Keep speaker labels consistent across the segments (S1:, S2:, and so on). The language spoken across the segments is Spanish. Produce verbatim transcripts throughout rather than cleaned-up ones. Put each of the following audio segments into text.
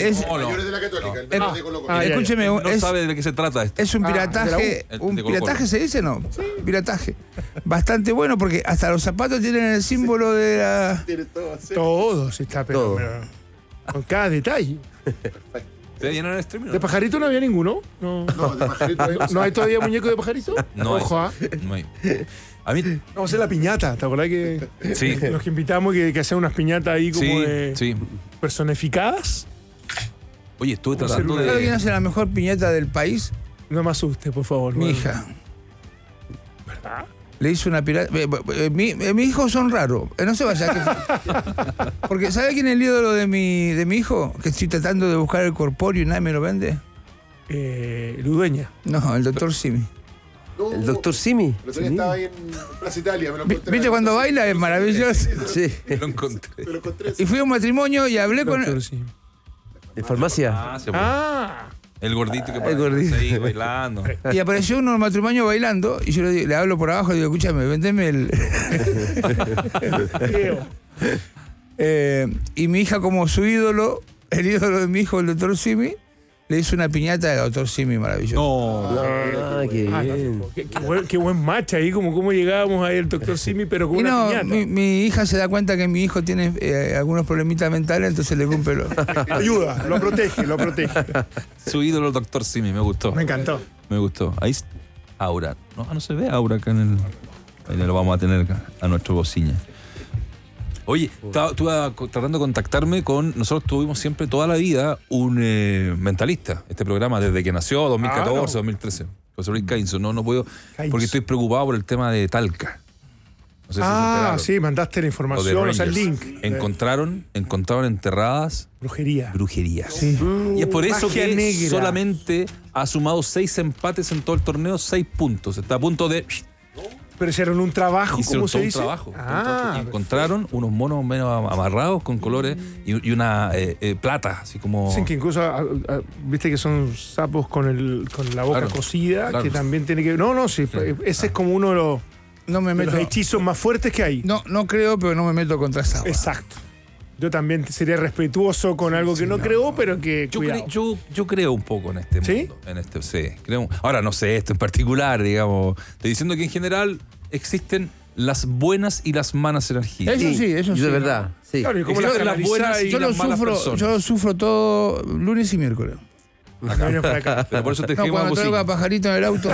S1: es,
S2: no, no.
S3: Mayores de la Católica, el
S1: No.
S3: de Colo Colo.
S2: Ah,
S1: escúcheme,
S2: no
S1: es,
S2: sabe de qué se trata esto.
S1: es un
S4: Ah, de la
S1: pirataje.
S2: U.
S1: ¿Un
S2: De Colo Colo.
S1: pirataje se dice? No. Pirataje. Bastante bueno porque hasta los zapatos tienen el símbolo de la.
S3: Tiene todo así.
S4: Todos está, pero,
S5: Todo.
S4: pero con cada detalle.
S2: ¿Se llenan el streaming?
S4: ¿De pajarito no había ninguno? No.
S3: No, de pajarito.
S4: ¿No hay todavía muñeco de pajarito?
S2: No hay.
S4: Ojo, ¿ah?
S2: No hay. A mí,
S4: Vamos a hacer la piñata, ¿te acordás que
S2: sí.
S4: los que invitamos que, que hacen unas piñatas ahí como
S2: Sí,
S4: de
S2: sí.
S4: personificadas?
S2: Oye, estuve
S4: Vamos a
S2: tratando
S4: hacer
S1: ¿Sabe quién
S2: de...
S1: hace la mejor piñata del país?
S4: No me asuste, por favor.
S1: Mi
S4: no.
S1: hija.
S4: ¿Verdad?
S1: Le hizo una pirata. eh, eh, Mi, eh, mis hijos son raros. Eh, No se vaya. Que... Porque ¿sabe quién es el ídolo de mi, de mi hijo? Que estoy tratando de buscar el corpóreo y nadie me lo vende.
S4: Eh, Ludueña.
S1: No, el doctor Simi.
S3: No,
S5: El doctor Simi.
S3: El otro día estaba ahí en Plaza Italia, me lo
S1: Vi-
S3: encontré.
S1: ¿Viste cuando baila? Es maravilloso.
S5: Sí.
S2: Lo encontré.
S3: Me lo encontré.
S1: Y fui a un matrimonio y hablé con.
S4: Doctor Simi.
S5: ¿De farmacia?
S2: Ah, se fue.
S4: Ah,
S2: El gordito que
S5: el gordito.
S2: ahí bailando.
S1: Y apareció uno en el matrimonio bailando. Y yo le, digo- le hablo por abajo y digo, escúchame, vendeme el.
S4: Leo.
S1: Eh, y mi hija, como su ídolo, el ídolo de mi hijo, el doctor Simi, le hizo una piñata del doctor Simi maravilloso.
S2: No.
S5: Ah, qué
S4: Ah,
S5: bien.
S4: no, qué, qué buen, qué buen match ahí, como cómo llegábamos ahí el doctor Simi, pero con
S1: Y
S4: una
S1: no,
S4: piñata.
S1: mi, mi hija se da cuenta que mi hijo tiene eh, algunos problemitas mentales, entonces le cumple lo.
S4: Ayuda, lo protege, lo protege.
S2: Su ídolo, el doctor Simi, me gustó.
S4: Me encantó.
S2: Me gustó. Ahí es Aura. No, no se ve Aura acá en el. Ahí lo vamos a tener acá, a nuestro bociña. Oye, estaba- estuve co- tratando de contactarme con. Nosotros tuvimos siempre toda la vida un eh, mentalista. Este programa desde que nació, dos mil catorce,
S4: Ah, no.
S2: dos mil trece. José Luis Cainzo. No, no puedo.
S4: Cainzo.
S2: Porque estoy preocupado por el tema de Talca. No sé si se
S4: Ah,
S2: enteraron.
S4: sí, mandaste la
S2: O de
S4: información, o sea, el
S2: Rangers.
S4: link.
S2: Encontraron, encontraron enterradas
S4: Brujería.
S2: brujerías.
S4: Mm,
S2: Y es por eso
S4: magia
S2: que
S4: negra.
S2: solamente ha sumado seis empates en todo el torneo, seis puntos. Está a punto de.
S4: Pero hicieron un trabajo,
S2: Hicieron
S4: ¿cómo se
S2: todo un
S4: dice?
S2: trabajo. todo un
S4: Ah,
S2: trabajo. Y encontraron unos monos menos am- amarrados con colores y, y una eh, eh, plata, así como.
S4: dicen que incluso, ah, ah, viste que son sapos con, el, con la boca
S2: Claro,
S4: cocida,
S2: claro.
S4: que también tiene que... No, no, sí, ese es como uno de los,
S1: No me
S4: de
S1: meto.
S4: los hechizos más fuertes que hay.
S1: No, no creo, pero no me meto contra esa agua.
S4: Exacto. Yo también sería respetuoso con algo que no, creo, pero que
S2: Yo,
S4: cuidado.
S2: cre- yo, yo creo un poco en este
S4: ¿Sí?
S2: mundo. En este, sí, creo. Ahora no sé esto en particular, digamos. Estoy diciendo que en general existen las buenas y las malas energías.
S1: Eso sí, eso
S5: Yo
S1: sí.
S5: de verdad, sí.
S4: Claro, y como
S2: Existen
S4: las
S2: las buenas y
S1: Yo lo
S2: las malas
S1: sufro,
S2: personas.
S1: yo lo sufro todo lunes y miércoles.
S4: Vienen para acá.
S2: Pero por eso te
S1: No,
S2: dejé
S1: cuando
S2: más
S1: traigo a
S2: bocina.
S1: Pajarito en el auto,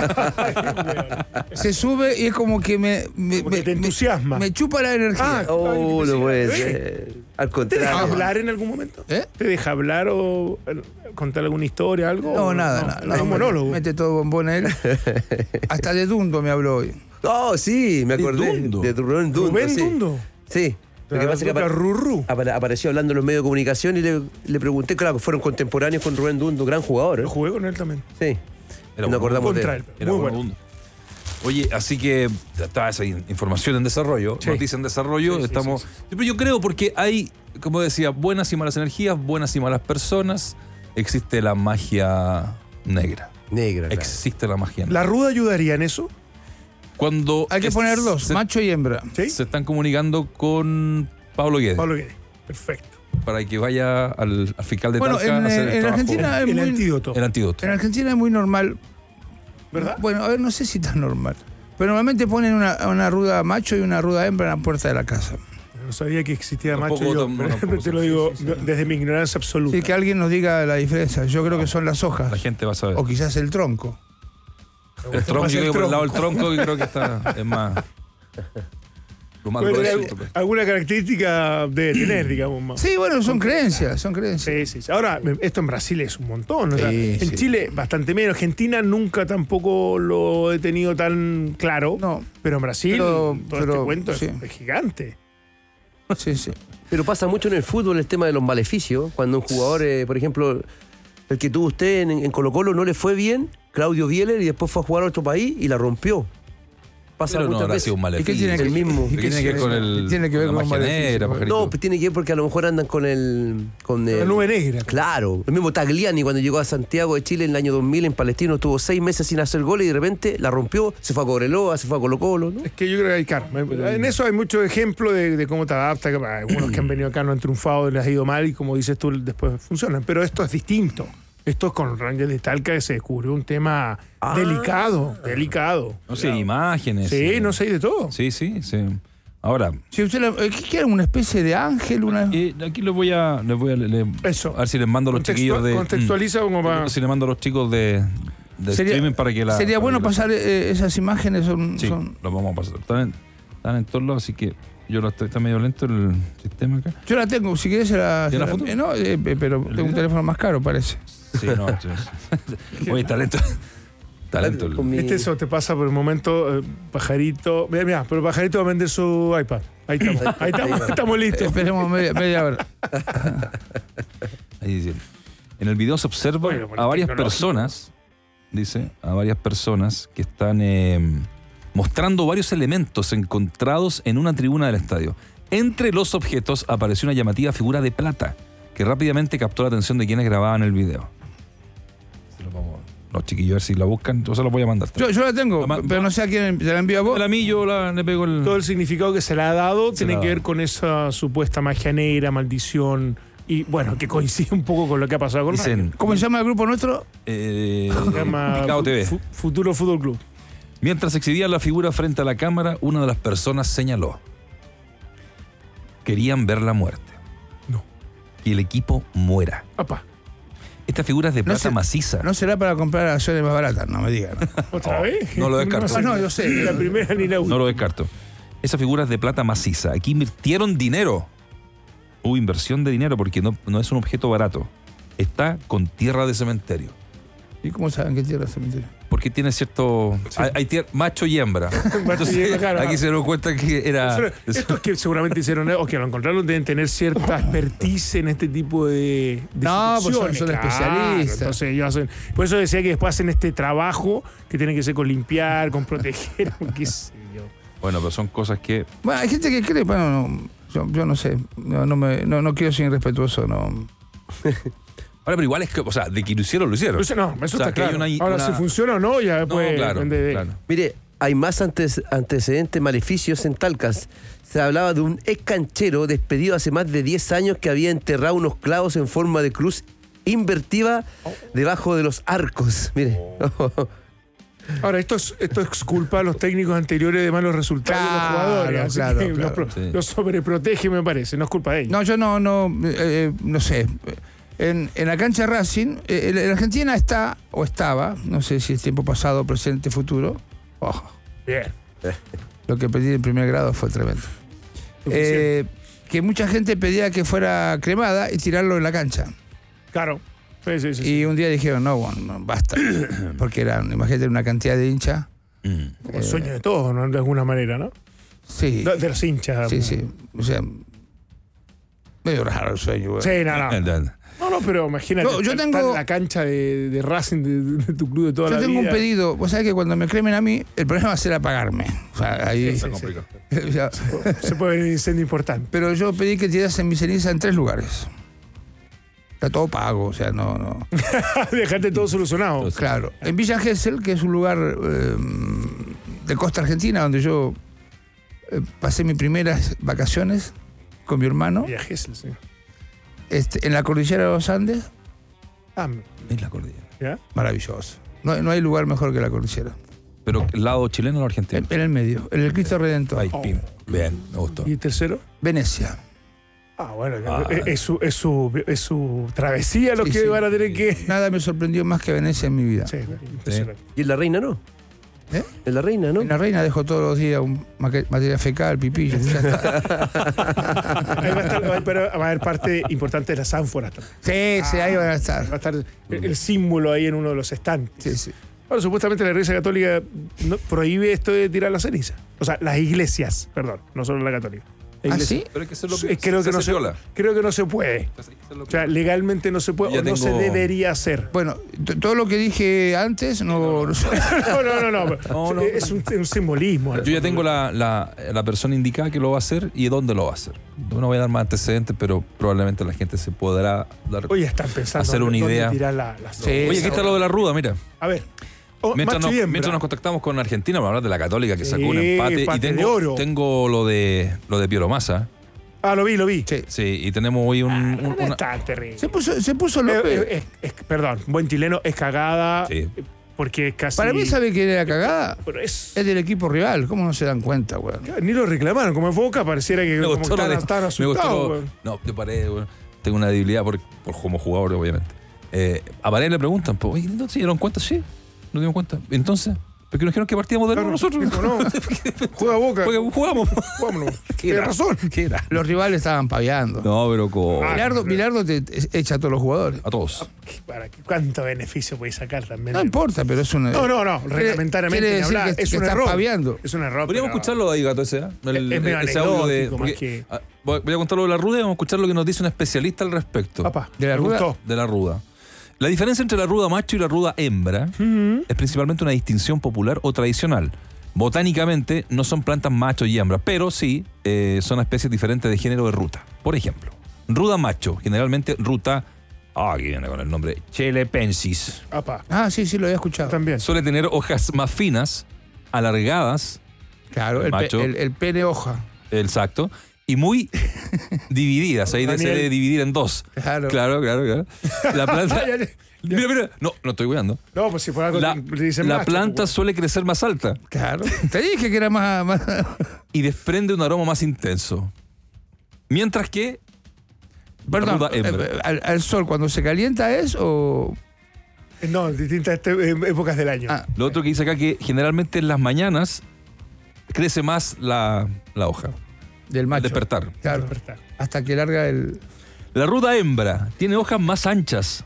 S1: se sube y es como que me, me,
S4: Como que
S1: me-
S4: te entusiasma.
S1: me chupa la energía.
S4: Ah,
S5: Oh, no puede
S4: ¿Eh?
S5: ser. Al
S4: ¿Te deja
S5: contrario.
S4: hablar en algún momento?
S1: ¿Eh?
S4: ¿Te deja hablar o eh, contar alguna historia, algo?
S1: No,
S4: ¿O
S1: nada,
S4: no?
S1: nada.
S4: Es
S1: nada,
S4: un monólogo.
S1: Mete todo bombón a él. Hasta de Dundo me habló hoy.
S5: Oh, sí, me
S2: ¿De
S5: acordé.
S2: Dundo?
S5: De Rubén Dundo.
S4: Rubén
S5: sí.
S4: Dundo.
S5: Sí. Lo que
S4: La
S5: pasa es que
S4: dupla
S5: apa-
S4: Rurru.
S5: apare- apareció hablando en los medios de comunicación y le, le pregunté, claro, fueron contemporáneos con Rubén Dundo, gran jugador. ¿eh?
S4: Yo jugué con él también.
S5: Sí.
S2: Era
S5: Nos
S2: bueno.
S5: acordamos de
S4: Contra
S5: él.
S4: él.
S2: Era
S4: Muy
S2: bueno
S4: bueno.
S2: mundo. Oye, así que está esa in- información en desarrollo,
S4: Sí.
S2: noticia en desarrollo.
S4: Sí, sí,
S2: estamos.
S4: sí,
S2: Pero yo creo porque hay, como decía, buenas y malas energías, buenas y malas personas. Existe la magia negra.
S5: Negra. claro.
S2: Existe la magia negra.
S4: ¿La ruda ayudaría en eso?
S2: Cuando
S1: Hay que
S2: es-
S1: poner dos,
S2: se,
S1: macho y hembra.
S4: ¿Sí?
S2: se están comunicando con Pablo Guedes
S4: Pablo Guedes. Perfecto.
S2: para que vaya al, al fiscal de
S1: Bueno,
S2: Talca
S1: en,
S2: a hacer el
S1: en
S2: trabajo,
S1: Argentina es
S4: El
S1: muy,
S4: antídoto.
S2: el antídoto.
S1: en Argentina es muy normal.
S4: ¿Verdad?
S1: Bueno, a ver, no sé si tan normal. Pero normalmente ponen una, una ruda macho y una ruda hembra en la puerta de la casa.
S4: No sabía que existía
S2: Tampoco
S4: macho y yo,
S2: tam-
S4: pero
S2: tampoco
S4: te lo
S2: sé.
S4: digo
S2: Sí, sí, sí.
S4: desde mi ignorancia absoluta.
S1: Sí, que alguien nos diga la diferencia. Yo creo que son las hojas.
S2: La gente va a saber.
S1: O quizás el tronco.
S2: El tronco,
S4: Pasa
S2: yo
S4: el
S2: digo por el lado del
S4: tronco.
S2: tronco, que creo que está es más. Lo más
S4: Bueno,
S2: grueso.
S4: algu- alguna característica debe tener, digamos, más.
S1: Sí, bueno, son creencias, son creencias.
S4: Sí, sí, sí. Ahora, esto en Brasil es un montón. ¿no? O sea,
S1: Sí,
S4: en
S1: sí.
S4: Chile, bastante menos. Argentina nunca tampoco lo he tenido tan claro.
S1: No.
S4: Pero en Brasil,
S1: Pero-
S4: todo
S1: pero,
S4: este cuento es-
S1: sí.
S4: es gigante.
S1: Sí, sí.
S5: Pero pasa mucho en el fútbol el tema de los maleficios. Cuando un jugador, eh, por ejemplo, el que tuvo usted en, en Colo Colo no le fue bien, Claudio Bieler, y después fue a jugar a otro país y la rompió. pasa
S2: Pero no
S5: muchas
S2: habrá
S5: veces.
S2: sido un
S1: ¿Y qué
S2: maleficio.
S1: tiene que-
S5: El mismo.
S2: ¿Qué tiene que ver con el.
S1: tiene que ver
S2: la
S1: con
S2: magia
S1: maleficio?
S2: negra, pajarito?
S5: No, pues tiene que ver porque a lo mejor andan con el... Con
S4: La
S5: el
S4: nube negra.
S5: Claro, el mismo Tagliani cuando llegó a Santiago de Chile en el año dos mil en Palestino estuvo seis meses sin hacer goles y de repente la rompió, se fue a Cobreloa, se fue a Colo Colo, ¿no?
S4: Es que yo creo que hay karma. En eso hay muchos ejemplos de, de cómo te adaptas. que Algunos que han venido acá no han triunfado, les ha ido mal y como dices tú, después funcionan. Pero esto es distinto. Esto es con Rangel de Talca que se descubrió un tema
S5: Ah.
S4: delicado, delicado.
S2: No sé, imágenes.
S4: Sí,
S2: eh.
S4: no sé, hay de todo.
S2: Sí, sí, sí. Ahora,
S1: Si usted la- ¿qué quiere? ¿Una especie de ángel? Una...
S2: eh, aquí les voy a. Les voy a, le-
S4: Eso.
S2: a ver si les mando a los
S4: Contextua-
S2: chiquillos de.
S4: contextualiza como para-
S2: mm, Si les mando a los chicos de, de streaming para que la.
S1: sería
S2: para
S1: bueno
S2: que la-
S1: pasar eh, esas imágenes. Son,
S2: Sí,
S1: son-
S2: los vamos a pasar. Están en, están en todos lados, así que yo lo estoy, está medio lento el sistema acá.
S1: Yo la tengo, si quieres se la...
S2: ¿Tiene
S1: se
S2: la
S1: la-
S2: foto?
S1: eh, no, eh, eh, pero tengo un
S2: video?
S1: teléfono más caro, parece.
S2: Sí, no, es- Oye, talento. Talento. el-
S5: Con mi-
S4: Este eso te pasa por el momento, eh, Pajarito. Mira, mira, pero Pajarito va a vender su iPad. Ahí estamos, ahí estamos, estamos listos.
S1: Esperemos media, media hora.
S2: Ahí dice. En el video se observa
S4: Bueno, bueno,
S2: a varias
S4: tecnológico.
S2: personas, dice, a varias personas que están eh, mostrando varios elementos encontrados en una tribuna del estadio. Entre los objetos apareció una llamativa figura de plata que rápidamente captó la atención de quienes grababan el video. Se lo vamos- Los chiquillos, a ver si la buscan, yo se los voy a mandar.
S1: Yo, yo la tengo,
S2: La ma-
S1: pero no sé a quién te la envío a vos.
S2: El amillo la, le pego el...
S4: Todo el significado que se le ha dado
S2: Se
S4: tiene
S2: la
S4: que
S2: ha
S4: ver
S2: dado.
S4: con esa supuesta magia negra, maldición. Y bueno, que coincide un poco con lo que ha pasado con Rangel.
S2: Dicen,
S1: ¿Cómo se llama el grupo nuestro?
S2: eh,
S4: Se llama
S2: Picado T V.
S4: Fu- Futuro Fútbol Club.
S2: Mientras exhibía la figura frente a la cámara, una de las personas señaló: querían ver la muerte.
S4: No.
S2: Que el equipo muera.
S4: Papá,
S2: Esta figura es de
S1: No
S2: plata
S1: sé-
S2: maciza.
S1: No será para comprar acciones más baratas, no me digan.
S4: ¿otra
S2: Oh,
S4: vez?
S2: no lo descarto.
S1: Ah, no, yo sé.
S4: Ni la primera ni la última.
S2: No lo descarto. Esa figura es de plata maciza. Aquí invirtieron dinero. Hubo inversión de dinero porque no, no es un objeto barato. Está con tierra de cementerio.
S1: ¿Y cómo saben qué tierra es cementerio?
S2: Porque tiene cierto... Hay, hay tier- macho y hembra. Entonces,
S4: y hembra, claro,
S2: aquí
S4: claro.
S2: se dieron cuenta que era...
S4: Estos que seguramente hicieron o que lo encontraron deben tener cierta expertise en este tipo de, de
S1: No, pues son-
S4: situaciones,
S1: son
S4: claro.
S1: especialistas.
S4: Entonces ellos hacen, por eso decía que después hacen este trabajo que tiene que ser con limpiar, con proteger, con qué sé yo.
S2: Bueno, pero son cosas que...
S1: Bueno, hay gente que cree, bueno, no, yo, yo no sé, no, no, me, no, no quiero ser irrespetuoso, no.
S2: Ahora, pero igual es que... O sea, de que lo hicieron, lo hicieron.
S4: Entonces, no, eso
S2: O sea,
S4: está
S2: que hay
S4: claro.
S2: una-
S4: Ahora,
S2: una-
S4: si funciona o no, ya
S2: No,
S4: después
S2: claro,
S4: depende de-
S2: claro.
S5: Mire, hay más antes, antecedentes maleficios en Talcas. Se hablaba de un ex canchero despedido hace más de diez años que había enterrado unos clavos en forma de cruz invertida debajo de los arcos. Mire.
S4: Ahora, esto es, esto es culpa de los técnicos anteriores de malos resultados de los
S1: Claro,
S4: jugadores. Así
S1: claro,
S4: que
S1: claro.
S4: los, pro-
S2: Sí.
S4: los sobreprotege, me parece. No es culpa de ellos.
S1: No, yo no, no, eh, eh, no sé. En, en la cancha Racing, eh, en Argentina está, o estaba, no sé si es tiempo pasado, presente, futuro. Ojo,
S4: Bien.
S1: lo que pedí en primer grado fue tremendo.
S4: Suficiente.
S1: Eh, que mucha gente pedía que fuera cremada y tirarlo en la cancha.
S4: Claro. Sí, sí, sí, sí.
S1: Y un día dijeron, no, bueno, no, basta. Porque era, imagínate, una cantidad de hinchas.
S2: Mm.
S4: Como el sueño de todos, ¿no? De alguna manera, ¿no?
S1: Sí,
S4: De, de los hinchas.
S1: sí, sí. O sea, medio raro el sueño. güey.
S4: Sí, no, no. No, no, pero imagínate.
S1: No, yo
S4: estar
S1: tengo-
S4: en la cancha de, de Racing, de, de tu club de toda
S1: Yo
S4: la
S1: tengo
S4: vida.
S1: un pedido. Vos sabés que cuando me cremen a mí, el problema va a ser apagarme. O sea, ahí.
S4: Sí, sí,
S2: complicado.
S1: o sea,
S4: Se puede venir un incendio importante.
S1: pero yo pedí que tirasen mi ceniza en tres lugares. Está todo pago, o sea, no, no.
S4: Dejarte todo solucionado.
S2: Entonces,
S1: Claro. En Villa Gesell, que es un lugar eh, de costa argentina donde yo eh, pasé mis primeras vacaciones con mi hermano,
S4: Viajes, sí.
S1: este, en la cordillera de los Andes,
S4: Ah,
S2: Es la cordillera.
S4: ¿ya?
S1: maravilloso. No, no hay lugar mejor que la cordillera.
S2: Pero ¿el lado chileno o argentino?
S1: En, en el medio, en el Cristo Redentor.
S2: Ay, pim. Bien, me gustó.
S4: ¿Y el tercero?
S1: Venecia.
S4: Ah, bueno,
S2: Ah,
S4: es, es su, es, su, es su travesía lo
S1: Sí,
S4: que
S1: sí.
S4: van a tener que.
S1: Nada me sorprendió más que Venecia en mi vida.
S4: Sí, impresionante.
S5: Y en la reina no.
S1: ¿Eh?
S5: En la reina, ¿no?
S1: En la reina dejo todos los días un maque- materia fecal, pipí. ya está.
S4: Ahí va a, estar, va a haber- va a haber parte importante de las ánforas también.
S1: Sí, sí, ahí van a
S4: Va a
S1: estar.
S4: estar el, el símbolo ahí en uno de los estantes.
S1: Sí, sí.
S4: Bueno, supuestamente la Iglesia Católica no- prohíbe esto de tirar la ceniza. O sea, las iglesias, perdón, no solo la católica. La
S1: ¿Ah,
S4: iglesia.
S1: sí?
S2: Pero hay que hacerlo
S4: Eh,
S2: bien.
S4: creo, que no
S2: hace
S4: se,
S2: piola.
S4: creo que no se puede.
S2: Hay que hacerlo
S4: O sea,
S2: bien.
S4: legalmente no se puede
S2: Ya
S4: o no se
S2: tengo-
S4: debería hacer.
S1: Bueno, t- todo lo que dije antes no... no-
S4: No, no, no, no.
S2: No, no.
S4: Es un, un simbolismo.
S2: Yo ya tengo la, la, la persona indicada que lo va a hacer y dónde lo va a hacer. No voy a dar más antecedentes, pero probablemente la gente se podrá dar.
S4: Hoy están pensando
S2: Hacer una
S4: dónde
S2: idea.
S4: tirar la, la
S1: Sí.
S2: Oye, aquí está lo de la ruda, mira.
S4: A ver. Oh,
S2: Mientras
S4: macho
S2: nos,
S4: y hembra.
S2: mientras nos contactamos con Argentina, vamos a hablar de la Católica que
S4: Sí,
S2: sacó un empate. Y
S4: empate de
S2: tengo,
S4: oro.
S2: tengo lo de lo de Piero Massa.
S4: Ah, lo vi, lo vi.
S1: Sí.
S2: Sí, y tenemos hoy un. un-
S4: No
S2: una-
S4: está terrible.
S1: Se puso, se puso
S4: Eh,
S1: López.
S4: eh, es- es- perdón, buen chileno, es cagada.
S2: Sí.
S4: Porque es casi.
S1: Para mí, ¿sabe quién era cagada?
S4: Pero es.
S1: Es del equipo rival. ¿Cómo no se dan cuenta, weón?
S4: Ni lo reclamaron, como en Boca pareciera que
S2: Me
S4: como
S2: gustó lo
S4: están,
S2: de-
S4: están
S2: me gustó
S4: asustados.
S2: lo-
S4: weón.
S2: No, te paré, weón. Tengo una debilidad por, por como jugador, obviamente. Eh, a Varela le preguntan, pues, oye, ¿no se dieron cuenta? Sí, nos dimos cuenta. Entonces, ¿por qué nos dijeron que partíamos de nuevo
S4: Claro,
S2: nosotros?
S4: dijo, no, juega Boca.
S2: Porque jugamos.
S4: Vámonos.
S2: ¿Qué
S4: Tienes
S2: era?
S4: razón.
S2: ¿Qué era?
S1: Los rivales estaban paviando.
S2: No, pero con...
S4: Ah,
S1: Bilardo, Bilardo te, te echa a todos los jugadores.
S2: A todos.
S4: Para que- ¿Cuánto beneficio podéis sacar también?
S1: No importa, pero es una...
S4: No, no, no.
S1: Quiere-
S4: Reglamentariamente
S1: quiere
S4: ni
S1: decir
S4: hablar.
S1: que-
S4: es
S1: que
S4: un
S1: estás
S4: error.
S1: paviando.
S4: Es un error.
S2: Podríamos
S4: pero-
S2: escucharlo ahí, gato, ese, ¿eh? El-
S4: Es medio
S2: ese audio de.
S4: anecdótico, más
S2: porque-
S4: que-
S2: ah, voy voy a contar lo de la ruda y vamos a escuchar lo que nos dice un especialista al respecto.
S4: Papá,
S1: ¿De la
S4: me
S1: ruda?
S4: gustó.
S2: De la ruda. La diferencia entre la ruda macho y la ruda hembra es principalmente una distinción popular o tradicional. Botánicamente no son plantas macho y hembra, pero sí eh, son especies diferentes de género de ruta. Por ejemplo, ruda macho, generalmente ruta, ah, aquí viene con el nombre, Chelepensis.
S4: Papá,
S1: Ah, sí, sí, lo había escuchado.
S4: también.
S2: Suele tener hojas más finas, alargadas,
S1: Claro,
S2: El
S1: el, pe-
S2: macho.
S1: el- el pene hoja.
S2: exacto, y muy divididas. Ahí de- se
S4: Daniel.
S2: debe dividir en dos.
S1: Claro.
S2: Claro, claro, claro. La planta.
S4: Ya, ya.
S2: Mira, mira. No, no estoy cuidando.
S4: No, pues si fuera algo
S2: La,
S4: le dicen
S2: la
S4: macho,
S2: planta
S4: pues,
S2: suele crecer más alta
S1: Claro. Te dije que era más... más-
S2: y desprende un aroma más intenso. Mientras que. la
S1: Perdón,
S2: ruda hembra.
S1: eh, al, al sol cuando se calienta es o...
S4: No, en distintas este- eh, épocas del año.
S1: Ah,
S2: Lo otro que dice acá que generalmente en las mañanas crece más la, la hoja.
S1: del
S2: Al
S1: macho.
S2: despertar.
S1: Claro.
S4: Despertar.
S1: Hasta que larga el...
S2: La ruda hembra tiene hojas más anchas,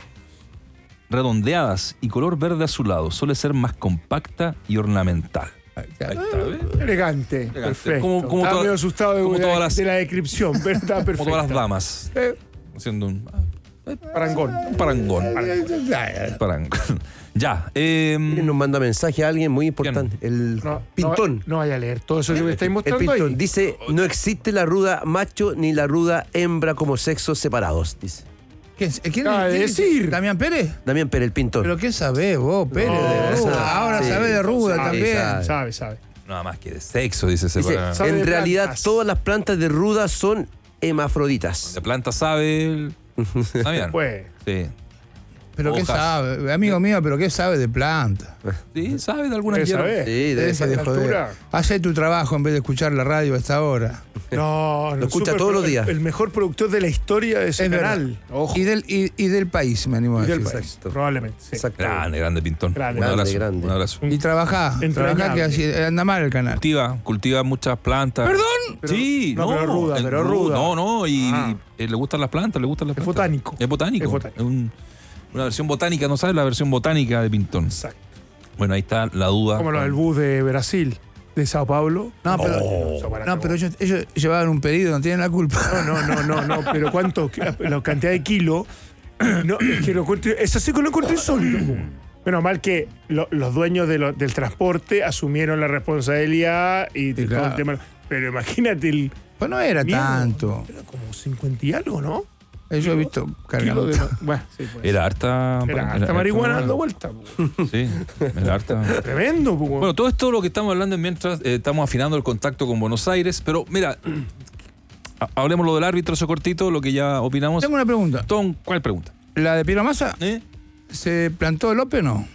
S2: redondeadas y color verde azulado. Suele ser más compacta y ornamental. Ahí
S1: Claro.
S2: está, ¿ves?
S4: Elegante. Perfecto.
S2: Como- como
S4: Estaba
S2: toda-
S4: medio asustado de,
S2: como
S4: de
S2: todas
S4: la,
S2: las-
S4: de la descripción, pero está
S2: Como
S4: perfecto.
S2: todas las damas.
S1: Eh,
S2: Haciendo un,
S4: Parangón.
S2: un parangón.
S1: ya,
S2: Parangón. Ya. eh,
S5: Miren, nos manda mensaje a alguien muy importante. El
S4: No,
S5: Pintón.
S4: No, no vaya a leer todo eso que me estáis
S5: El
S4: mostrando
S5: Pintón
S4: ahí.
S5: dice, no existe la ruda macho ni la ruda hembra como sexos separados, dice.
S1: ¿Quién, quién,
S4: Acaba de
S1: quién-
S4: decir.
S1: ¿Damián Pérez?
S5: Damián Pérez, el Pintón.
S1: ¿Pero qué sabés vos, Pérez? de
S4: No,
S1: ruda? Ahora
S5: sí,
S1: sabés de ruda
S5: sabe,
S1: también.
S5: sabe.
S4: Sabe, sabe.
S2: nada más que de sexo, dice ese.
S5: Dice,
S2: para-
S4: sabe
S5: en
S4: de
S5: realidad
S4: plantas.
S5: todas las plantas de ruda son hemafroditas.
S2: De planta sabe. el- Damián.
S4: Pues,
S2: Sí.
S1: ¿Pero qué
S2: Hojas.
S1: sabe? Amigo mío, ¿pero qué sabe de planta?
S2: Sí, sabe de algunas
S4: ¿qué
S2: hierbas.
S4: sabe?
S5: Sí, debe
S1: Deje
S5: ser.
S1: de
S4: esa
S1: joder.
S4: altura.
S1: Hacé tu trabajo en vez de escuchar la radio a esta hora.
S4: No, no,
S5: Lo escucha
S4: súper
S5: todos
S4: pro-
S5: los días.
S4: El, el mejor productor de la historia de ese
S1: Es verdad.
S4: canal. Ojo.
S1: Y del, y, y del país, me animo a
S4: Y del
S1: decir.
S4: país,
S5: Exacto.
S4: probablemente. Sí.
S5: Exacto.
S2: Grande, grande pintón.
S4: Grande,
S2: un
S5: grande,
S2: abrazo.
S5: grande.
S2: Un abrazo.
S1: Y trabajá,
S4: Entrañable.
S1: trabajá que así anda mal el canal.
S2: Cultiva, cultiva muchas plantas.
S1: ¿Perdón?
S4: Pero-
S2: sí,
S4: no,
S2: no,
S4: pero ruda,
S2: en
S4: pero
S2: ru-
S4: ruda.
S2: No, no, y,
S4: Ah.
S2: y le gustan las plantas, le gustan las
S4: Es
S2: plantas.
S4: botánico.
S2: Es botánico.
S4: Es botánico.
S2: Es un- una versión botánica, ¿no sabes? La versión botánica de Pintón.
S4: Exacto.
S2: Bueno, ahí está la duda.
S4: Como lo del bus de Brasil, de Sao Paulo.
S1: No, pero,
S4: Eso para
S1: no,
S4: que
S1: pero
S4: vos-
S1: ellos, ellos llevaban un pedido, no tienen la culpa.
S4: No, no, no, no, no, pero cuánto, la cantidad de kilos. No, es que lo encuentro, es así que lo encuentro insólito. Menos mal que lo- los dueños de lo- del transporte asumieron la responsabilidad y de todo
S1: claro.
S4: el tema. Pero imagínate el.
S1: Pues no era
S4: miedo.
S1: tanto.
S4: Era como cincuenta y algo, ¿no?
S1: Yo he visto
S4: Kilo
S1: cargando.
S4: de- bueno, sí, pues.
S2: Era harta.
S4: Era harta marihuana dando vuelta. po.
S2: Sí, era harta.
S4: Tremendo, po.
S2: Bueno, todo esto lo que estamos hablando es mientras eh, estamos afinando el contacto con Buenos Aires, pero mira, ha- hablemos lo del árbitro, eso cortito, lo que ya opinamos.
S1: Tengo una pregunta.
S2: Tom, ¿cuál pregunta?
S1: ¿La de Piero Massa
S2: ¿Eh?
S1: se plantó López o no?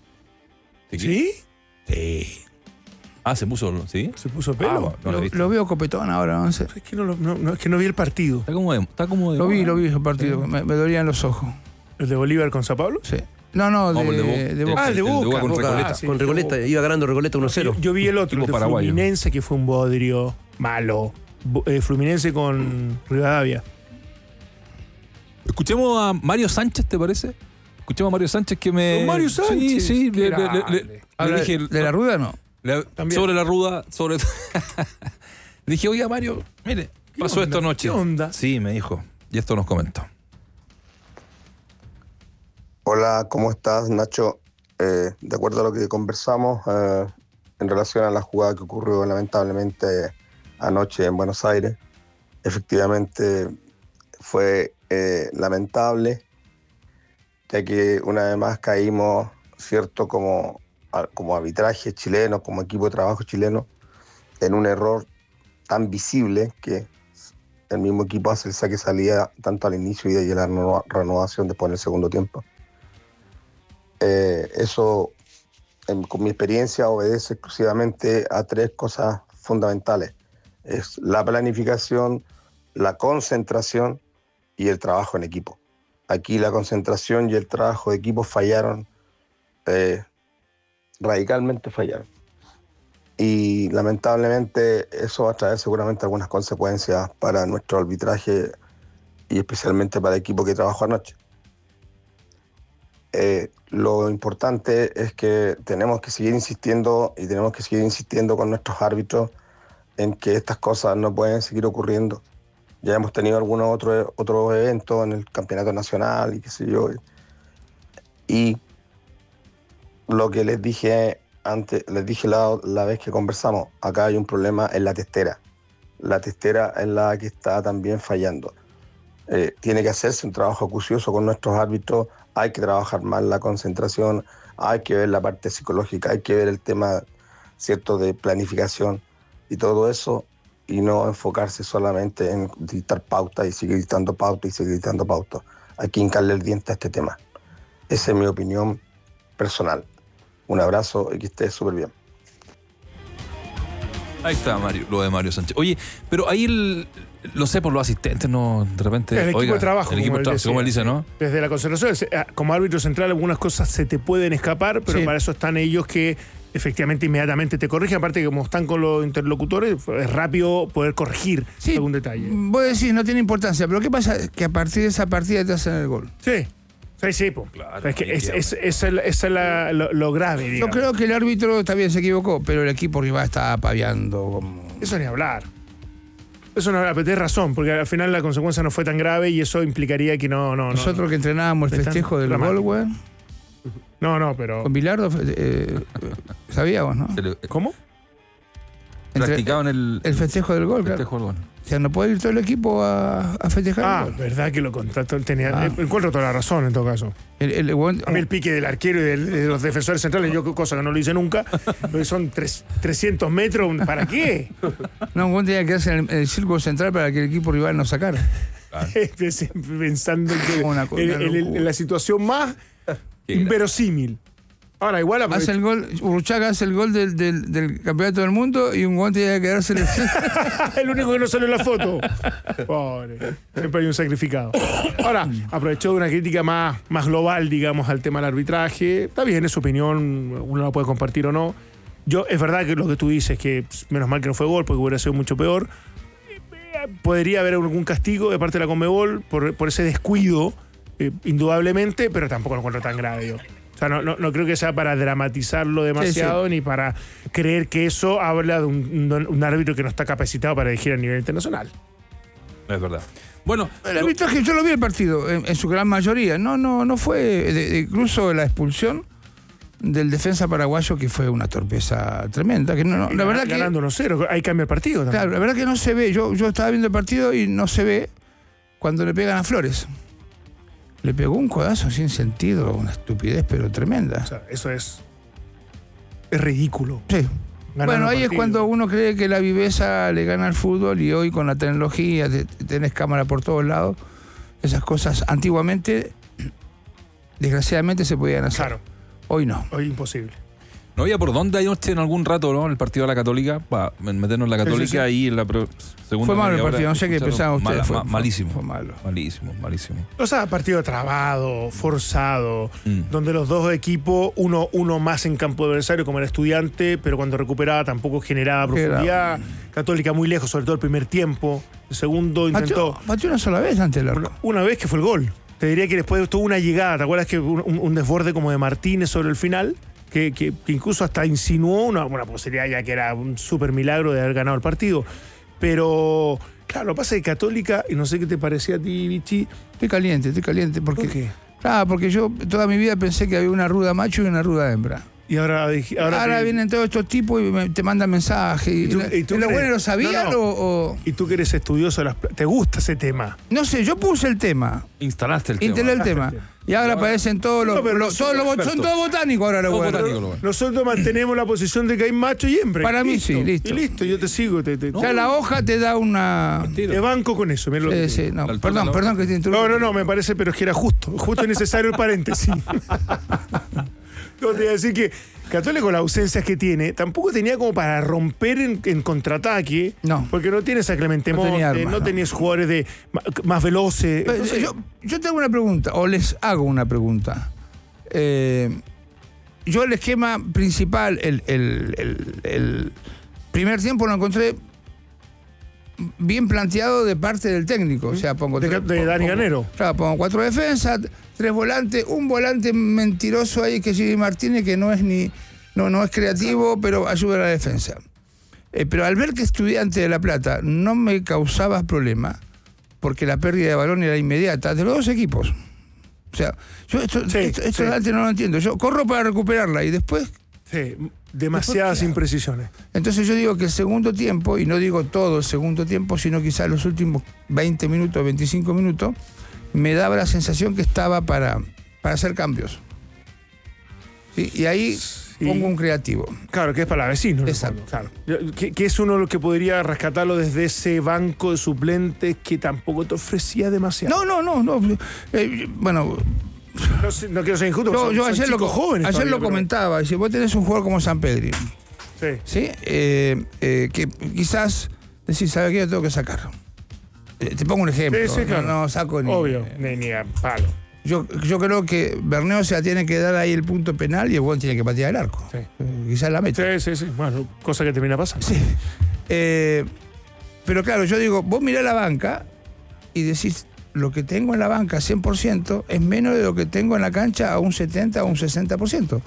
S4: ¿Sí?
S1: Sí.
S2: Ah, se puso, ¿sí?
S4: ¿Se puso
S2: Ah,
S4: pelo?
S2: bueno, no lo he
S1: Lo,
S2: visto.
S1: lo veo copetón ahora, no sé.
S4: Es que no, lo- no, no, es que no vi el partido.
S2: Está como de, está como de
S1: Lo vi,
S2: moda.
S1: lo vi el partido. Me, me dolían los ojos.
S4: ¿El de Bolívar con Sao Paulo?
S1: Sí. No, no,
S2: No,
S1: de,
S2: el de Bo-
S1: de Boca.
S4: Ah, el de Boca.
S2: con
S4: Boca.
S2: Recoleta.
S4: Ah, sí.
S5: Con Recoleta, iba ganando Recoleta uno cero.
S4: Yo, yo vi el otro,
S2: Tipo
S4: el de
S2: paraguayo.
S4: Fluminense, que fue un bodrio malo. Bo- eh, Fluminense con Rivadavia.
S2: Escuchemos a Mario Sánchez, ¿te parece? Escuchemos a Mario Sánchez que me.
S4: Don Mario Sánchez,
S2: Sí, sí.
S4: qué
S2: Le, le- le-
S4: grande.
S2: le
S1: Habla
S2: dije.
S1: ¿De la ruda no?
S2: le-
S4: También.
S2: sobre la ruda, sobre. Le dije, oiga, Mario, mire, Pasó esto anoche.
S4: ¿Qué onda?
S2: Sí, me dijo. Y esto nos comentó.
S6: Hola, ¿cómo estás, Nacho? Eh, de acuerdo a lo que conversamos eh, en relación a la jugada que ocurrió lamentablemente anoche en Buenos Aires, efectivamente fue eh, lamentable, ya que una vez más caímos, cierto, como, como arbitraje chileno, como equipo de trabajo chileno, en un error tan visible que el mismo equipo hace el saque salida tanto al inicio y de la renovación después en el segundo tiempo. Eh, eso, en, con mi experiencia, obedece exclusivamente a tres cosas fundamentales. Es la planificación, la concentración y el trabajo en equipo. Aquí la concentración y el trabajo de equipo fallaron, eh, radicalmente fallaron. Y lamentablemente eso va a traer seguramente algunas consecuencias para nuestro arbitraje y especialmente para el equipo que trabajó anoche. Eh, lo importante es que tenemos que seguir insistiendo y tenemos que seguir insistiendo con nuestros árbitros en que estas cosas no pueden seguir ocurriendo. Ya hemos tenido algunos otros otros eventos en el campeonato nacional y qué sé yo. Y lo que les dije antes, les dije la, la vez que conversamos, acá hay un problema en la testera. La testera es la que está también fallando. Eh, tiene que hacerse un trabajo acucioso con nuestros árbitros, hay que trabajar más la concentración, hay que ver la parte psicológica, hay que ver el tema, cierto, de planificación y todo eso, y no enfocarse solamente en dictar pautas y seguir dictando pautas y seguir dictando pautas. Hay que hincarle el diente a este tema. Esa es mi opinión personal. Un abrazo y que estés súper bien.
S2: Ahí está Mario, lo de Mario Sánchez. Oye, pero ahí el, lo sé por los asistentes, ¿no? De repente.
S4: El equipo
S2: oiga,
S4: de trabajo.
S2: El equipo de trabajo, como él dice, ¿no?
S4: Desde la concentración, como árbitro central, algunas cosas se te pueden escapar, pero
S1: Sí.
S4: para eso están ellos que efectivamente inmediatamente te corrigen. Aparte, que como están con los interlocutores, es rápido poder corregir
S1: Sí,
S4: algún detalle.
S1: voy a decir, no tiene importancia, pero ¿qué pasa? Que a partir de esa partida te hacen el gol.
S4: Sí. Sí, sí, po.
S2: Claro,
S4: es que
S2: ahí
S4: es,
S2: queda.
S4: es, es el- es la- lo, lo grave,
S1: Yo
S4: digamos.
S1: creo que el árbitro también se equivocó, pero el equipo rival estaba paviando como...
S4: Eso ni hablar. Eso no hablar, pero tenés razón, porque al final la consecuencia no fue tan grave y eso implicaría que no, no, no.
S1: Nosotros
S4: no.
S1: que entrenábamos el
S4: Es tan
S1: festejo del gol,
S4: dramático.
S1: weón,
S4: No, no, pero.
S1: con Bilardo, eh, eh, sabíamos, ¿no?
S2: Se le-
S4: ¿Cómo?
S1: Entre-
S2: Practicaban el,
S1: el festejo del gol, claro.
S2: festejo del gol.
S1: O sea, no puede ir todo el equipo a, a festejar
S4: Ah,
S1: el gol.
S4: verdad que lo contrató. Tenía,
S1: Ah.
S4: eh, encuentro toda la razón en todo caso.
S1: El, el- el weón-
S4: A mí el pique del arquero y del- de los defensores centrales, yo cosa que no lo hice nunca, pero son tres- trescientos metros, ¿para qué?
S1: no, un weón tenía que hacer el, el círculo central para que el equipo rival no sacara.
S4: Pensando que
S1: Una cosa,
S4: en,
S1: una
S4: en- en
S1: locura.
S4: la situación más
S2: Qué gra-
S4: inverosímil. Ahora, igual
S1: Hace
S4: aprovecho-
S1: el gol, Urruchaga hace el gol del, del, del campeonato del mundo y un weón tenía que quedarse en el
S4: el único que no sale en la foto. Pobre. Siempre hay un sacrificado. Ahora, aprovechó de una crítica más, más global, digamos, al tema del arbitraje. Está bien, es su opinión, uno la puede compartir o no. Yo, es verdad que lo que tú dices, que pss, menos mal que no fue gol, porque hubiera sido mucho peor. Eh, Podría haber algún castigo de parte de la Conmebol por, por ese descuido, eh, indudablemente, pero tampoco lo encuentro tan grave yo. O sea, no, no, no creo que sea para dramatizarlo demasiado ni para creer que eso habla de un, un- un árbitro que no está capacitado para dirigir a nivel internacional.
S2: Es verdad. Bueno,
S1: El arbitraje, yo lo vi el partido, en, en su gran mayoría. No, no, no fue. de- de- incluso la expulsión del defensa paraguayo, que fue una torpeza tremenda. Que no, no, la verdad que.
S4: Ganando uno cero, ahí cambia el partido también.
S1: Claro, la verdad que no se ve. Yo, yo estaba viendo el partido y no se ve cuando le pegan a Flores. Le pegó un codazo sin sentido, una estupidez, pero tremenda.
S4: O sea, eso es. Es ridículo.
S1: Sí.
S4: Ganar
S1: Bueno,
S4: un
S1: ahí es
S4: partido.
S1: cuando uno cree que la viveza le gana al fútbol y hoy con la tecnología te- tenés cámara por todos lados. Esas cosas antiguamente, desgraciadamente, se podían hacer.
S4: Claro,
S1: Hoy no.
S4: hoy imposible.
S2: no había por dónde anoche en algún rato, ¿no? El partido de la Católica, para meternos en la Católica,
S4: sí, sí.
S2: ahí en la pro- segunda
S1: Fue malo el
S2: media hora,
S1: partido, no sé qué
S2: escucharon,
S1: pensaban ustedes.
S2: mala-
S1: Fue-
S2: ma-
S1: fue-
S2: malísimo.
S1: fue malo.
S2: Malísimo, malísimo.
S4: O sea, partido trabado, forzado,
S2: Mm.
S4: donde los dos equipos, uno, uno más en campo adversario como el Estudiante, pero cuando recuperaba tampoco generaba profundidad. Católica muy lejos, sobre todo el primer tiempo. El segundo intentó
S1: Pateó, pateó una sola vez ante el arco.
S4: una, una vez que fue el gol. Te diría que después tuvo una llegada, ¿te acuerdas que un, un- un desborde como de Martínez sobre el final? Que, que- que incluso hasta insinuó una, una posibilidad ya que era un súper milagro de haber ganado el partido. Pero, claro, lo que pasa es que Católica, y no sé qué te parecía a ti, Vichy.
S1: Estoy caliente, estoy caliente. Porque,
S4: ¿Por qué?
S1: Ah, porque yo toda mi vida pensé que había una ruda macho y una ruda hembra.
S4: Y ahora dije.
S1: Ahora,
S4: Ahora, te-
S1: vienen todos estos tipos y me- te mandan mensajes. ¿Y,
S4: ¿Y tú-
S1: la-
S4: y tú
S1: ¿y los
S4: crees?
S1: buenos lo sabían
S4: No, no.
S1: O, o...?
S4: Y tú que eres estudioso, de las pla- ¿te gusta ese tema?
S1: No sé, yo puse el tema.
S2: Instalaste el
S1: Instalé el
S2: tema.
S1: tema. Y ahora aparecen todos los...
S4: No, pero
S1: los- todos los bot- son
S2: expertos.
S1: todos botánicos ahora los
S2: Todos
S1: buenos.
S2: botánicos. Digo, lo bueno.
S4: Nosotros mantenemos la posición de que hay macho y hembra.
S1: Para mí
S4: Listo.
S1: sí, listo.
S4: Y listo, yo te sigo. Te, te,
S1: O sea, la hoja te da una...
S4: te banco con eso. me lo-
S1: Sí, sí, no,
S2: La altura
S1: perdón,
S2: de la
S1: perdón que te interrumpa.
S4: No, no, no, me parece, pero es que era justo. Justo y necesario el paréntesis. No, te iba a decir que Católica, con las ausencias que tiene, tampoco tenía como para romper en, en contraataque.
S1: No.
S4: Porque no tienes a Clemente
S1: No tenía
S4: Montes,
S1: armas,
S4: no
S1: no.
S4: tenías jugadores de, ma- más veloces.
S1: Pero,
S4: Entonces,
S1: yo, yo tengo una pregunta, o les hago una pregunta. Eh, yo el esquema principal, el, el- el- el primer tiempo lo encontré bien planteado de parte del técnico. O sea, pongo
S4: De-
S1: tres-
S4: de
S1: pongo-
S4: Dani
S1: pongo-
S4: Ganero.
S1: Claro, pongo cuatro defensas, tres volantes, un volante mentiroso ahí que es Jimmy Martínez, que no es ni no, no es creativo, pero ayuda a la defensa. Eh, pero al ver que Estudiante de La Plata no me causaba problema, porque la pérdida de balón era inmediata, de los dos equipos. O sea, yo esto,
S4: Sí,
S1: esto, esto
S4: sí.
S1: delante no lo entiendo. Yo corro para recuperarla y después.
S4: sí, demasiadas
S1: Después,
S4: imprecisiones.
S1: Entonces yo digo que el segundo tiempo, y no digo todo el segundo tiempo, sino quizás los últimos veinte minutos, veinticinco minutos, me daba la sensación que estaba para, para hacer cambios. ¿Sí? Y ahí pongo un creativo.
S4: Claro, que es para la vecino.
S1: Exacto.
S4: Claro. Que, que es uno de los que podría rescatarlo desde ese banco de suplentes que tampoco te ofrecía demasiado.
S1: No, no, no, no. Eh, bueno,
S4: No, sé- no quiero ser injusto,
S1: yo,
S4: son-
S1: yo
S4: son
S1: ayer, lo,
S4: chicos jóvenes
S1: ayer
S4: todavía,
S1: lo
S4: pero-
S1: comentaba. Si vos tenés un jugador como San Pedri,
S4: Sí.
S1: ¿sí? Eh, eh, que quizás decís, ¿sabes qué? Yo tengo que sacar. Eh, te pongo un ejemplo.
S4: Sí, sí, claro.
S1: No, no saco ni.
S4: Obvio, ni, ni a palo.
S1: Yo, yo creo que Berneo se la tiene que dar ahí el punto penal y el buen tiene que patear el arco.
S4: Sí.
S1: Eh, quizás la meta.
S4: Sí, sí, sí. Bueno, cosa que termina pasando.
S1: Sí. Eh, pero claro, yo digo, vos mirás la banca y decís, lo que tengo en la banca cien por ciento es menos de lo que tengo en la cancha a un setenta o un sesenta por ciento.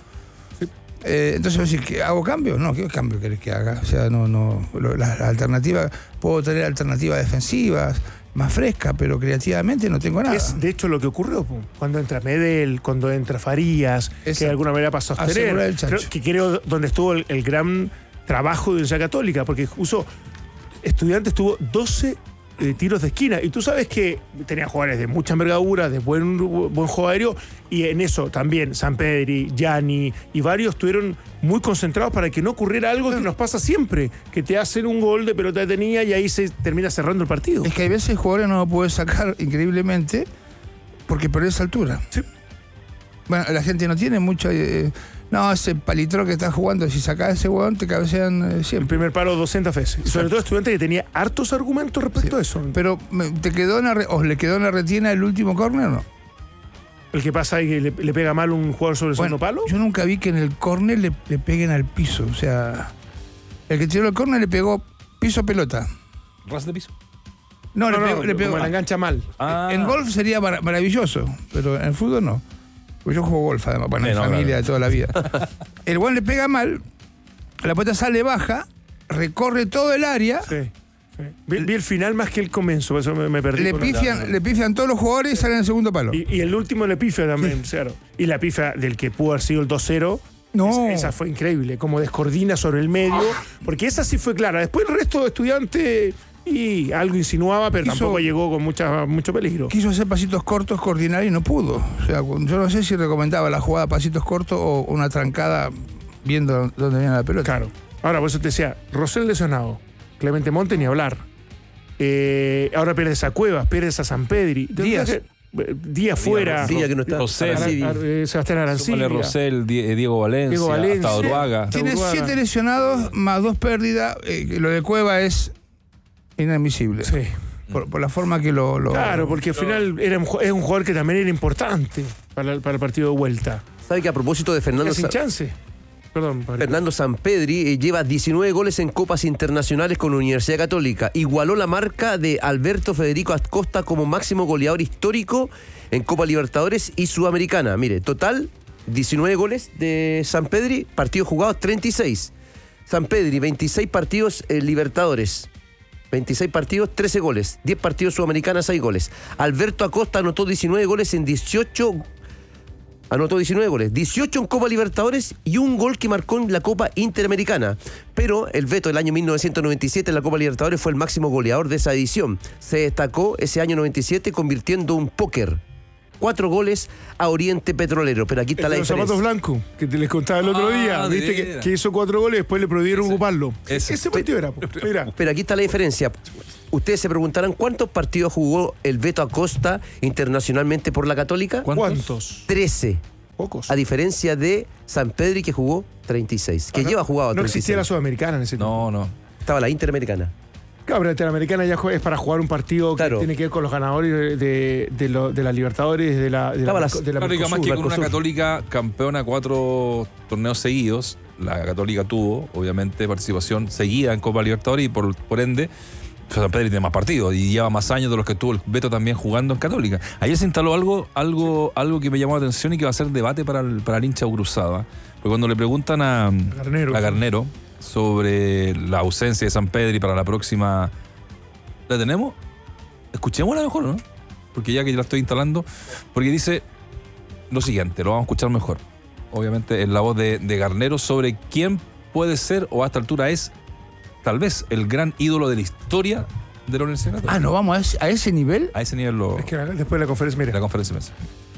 S1: Eh, entonces vos decís, ¿qué, ¿hago cambio? No, ¿qué cambio querés que haga? O sea, no, no. lo- Las la alternativas, puedo tener alternativas defensivas, más frescas, pero creativamente no tengo nada.
S4: Es de hecho lo que ocurrió po, cuando entra Medel, cuando entra Farías, que
S1: Exacto.
S4: de alguna manera pasó a
S1: Asegurar
S4: sostener.
S1: el chancho.
S4: Creo, que creo donde estuvo el, el gran trabajo de Universidad Católica, porque usó Estudiantes tuvo doce eh, tiros de esquina. Y tú sabes que tenía jugadores de mucha envergadura, de buen, buen juego aéreo, y en eso también San Pedri, Gianni y varios estuvieron muy concentrados para que no ocurriera algo que nos pasa siempre, que te hacen un gol de pelota detenida y ahí se termina cerrando el partido.
S1: Es que hay veces jugadores no lo puedes sacar increíblemente porque perdés altura.
S4: Sí.
S1: Bueno, la gente no tiene mucho. eh, no, ese palitro que estás jugando, si sacás ese huevón, te cabecean eh,
S4: El
S1: siempre.
S4: primer palo doscientas veces. Sobre todo Estudiantes que tenía hartos argumentos respecto a eso.
S1: Pero, me- ¿te quedó en la re- ¿os le quedó en la retina el último córner o no?
S4: El que pasa ahí que le, le pega mal un jugador sobre el segundo palo.
S1: Yo nunca vi que en el córner le, le peguen al piso. O sea, el que tiró el córner le pegó piso-pelota.
S2: Ras de piso.
S1: No,
S4: no,
S1: le
S4: no,
S1: pegó. le pegó-
S4: como la engancha mal.
S2: Ah.
S1: En golf sería mar- maravilloso, pero en el fútbol no. Pues yo juego golf, además, bueno,
S2: Sí,
S1: en
S2: no,
S1: familia
S2: claro.
S1: de toda la vida. El buen le pega mal, la pelota sale baja, recorre todo el área,
S4: Sí. sí. Vi, vi el final más que el comienzo, eso me, me perdí.
S1: le
S4: con-
S1: pifian, le pifian todos los jugadores y salen en el segundo palo.
S4: Y, y el último le pifia también, claro. Y la pifia del que pudo haber sido el dos cero.
S1: No.
S4: Esa, esa fue increíble, como descoordina sobre el medio, porque esa sí fue clara. Después el resto de estudiantes y algo insinuaba, pero
S1: Hizo-
S4: tampoco llegó con mucha, mucho peligro.
S1: Quiso hacer pasitos cortos, coordinar y no pudo. O sea, yo no sé si recomendaba la jugada pasitos cortos o una trancada viendo dónde viene la pelota.
S4: Claro. Ahora, por eso te decía, Rosell lesionado, Clemente Monte ni hablar. Eh, ahora pierdes a Cuevas, pierdes a San Pedri.
S1: Díaz.
S4: Que- eh, Díaz fuera.
S5: Díaz que no está.
S2: José,
S4: Ara-
S5: Arancibia.
S4: Ar- eh, Sebastián Arancibia.
S2: Súmale Rosell, Die- eh, Diego Valencia,
S4: Diego Valencia.
S2: hasta Uruaga.
S1: Tiene
S4: Uruguay.
S1: siete lesionados más dos pérdidas. eh, que lo de Cueva es inadmisible.
S4: Sí.
S1: Por, por la forma que lo. lo-
S4: Claro, porque al final era un, ju- es un jugador que también era importante para el, para el partido de vuelta.
S5: ¿Sabe que a propósito de Fernando,
S4: Sin
S5: Sa-
S4: chance. Perdón, Pablo.
S5: Fernando Sampedri eh, lleva diecinueve goles en copas internacionales con Universidad Católica? Igualó la marca de Alberto Federico Acosta como máximo goleador histórico en Copa Libertadores y Sudamericana. Mire, total, diecinueve goles de Sampedri, partidos jugados treinta y seis. Sampedri, veintiséis partidos en Libertadores. veintiséis partidos, trece goles. diez partidos Sudamericanas, seis goles. Alberto Acosta anotó diecinueve goles en dieciocho... Anotó diecinueve goles, dieciocho en Copa Libertadores y un gol que marcó en la Copa Interamericana. Pero el Beto del año mil novecientos noventa y siete en la Copa Libertadores fue el máximo goleador de esa edición. Se destacó ese año noventa y siete convirtiendo un póker. Cuatro goles a Oriente Petrolero. Pero aquí está la
S4: Los
S5: diferencia.
S4: zapatos blancos, que te les contaba el otro
S2: Ah,
S4: día.
S2: de
S4: Viste que,
S2: veras.
S4: que hizo cuatro goles y después le prohibieron
S2: Ese-
S4: ocuparlo.
S2: ese.
S4: Ese partido era. po. Mira.
S5: Pero aquí está la diferencia. Ustedes se preguntarán cuántos partidos jugó el Beto Acosta internacionalmente por la Católica.
S2: ¿Cuántos?
S4: ¿Cuántos?
S5: trece.
S4: Pocos.
S5: A diferencia de San Pedri, que jugó treinta y seis. Que
S4: Ah, no,
S5: lleva jugado
S4: No
S5: treinta y seis.
S4: existía la Sudamericana en ese tiempo.
S2: No, no.
S5: Estaba la Interamericana.
S4: Claro, pero la Interamericana ya jue- es para jugar un partido
S5: Claro.
S4: que tiene que ver con los ganadores de, de, lo- de la Libertadores, de la, de la,
S5: Estaba la-
S4: Merco- de la
S2: Claro, y que además
S4: Mercosur,
S2: que con una
S4: Mercosur.
S2: Católica campeona cuatro torneos seguidos, la Católica tuvo, obviamente, participación seguida en Copa Libertadores y por, por ende, San Pedro tiene más partidos y lleva más años de los que tuvo el Beto también jugando en Católica. Ayer se instaló algo, algo, algo que me llamó la atención y que va a ser debate para el, para el hincha cruzada. Porque cuando le preguntan a
S4: Garnero.
S2: a Garnero sobre la ausencia de San Pedro y para la próxima, ¿la tenemos? Escuchémosla mejor, ¿no? Porque ya que la estoy instalando, porque dice lo siguiente, lo vamos a escuchar mejor. Obviamente en la voz de, de Garnero sobre quién puede ser o a esta altura es tal vez el gran ídolo de la historia de la Universidad Católica.
S1: Ah, ¿no vamos a ese, a ese nivel?
S2: A ese nivel lo,
S4: Es que después de la conferencia,
S2: de
S4: mira.
S2: la conferencia de prensa.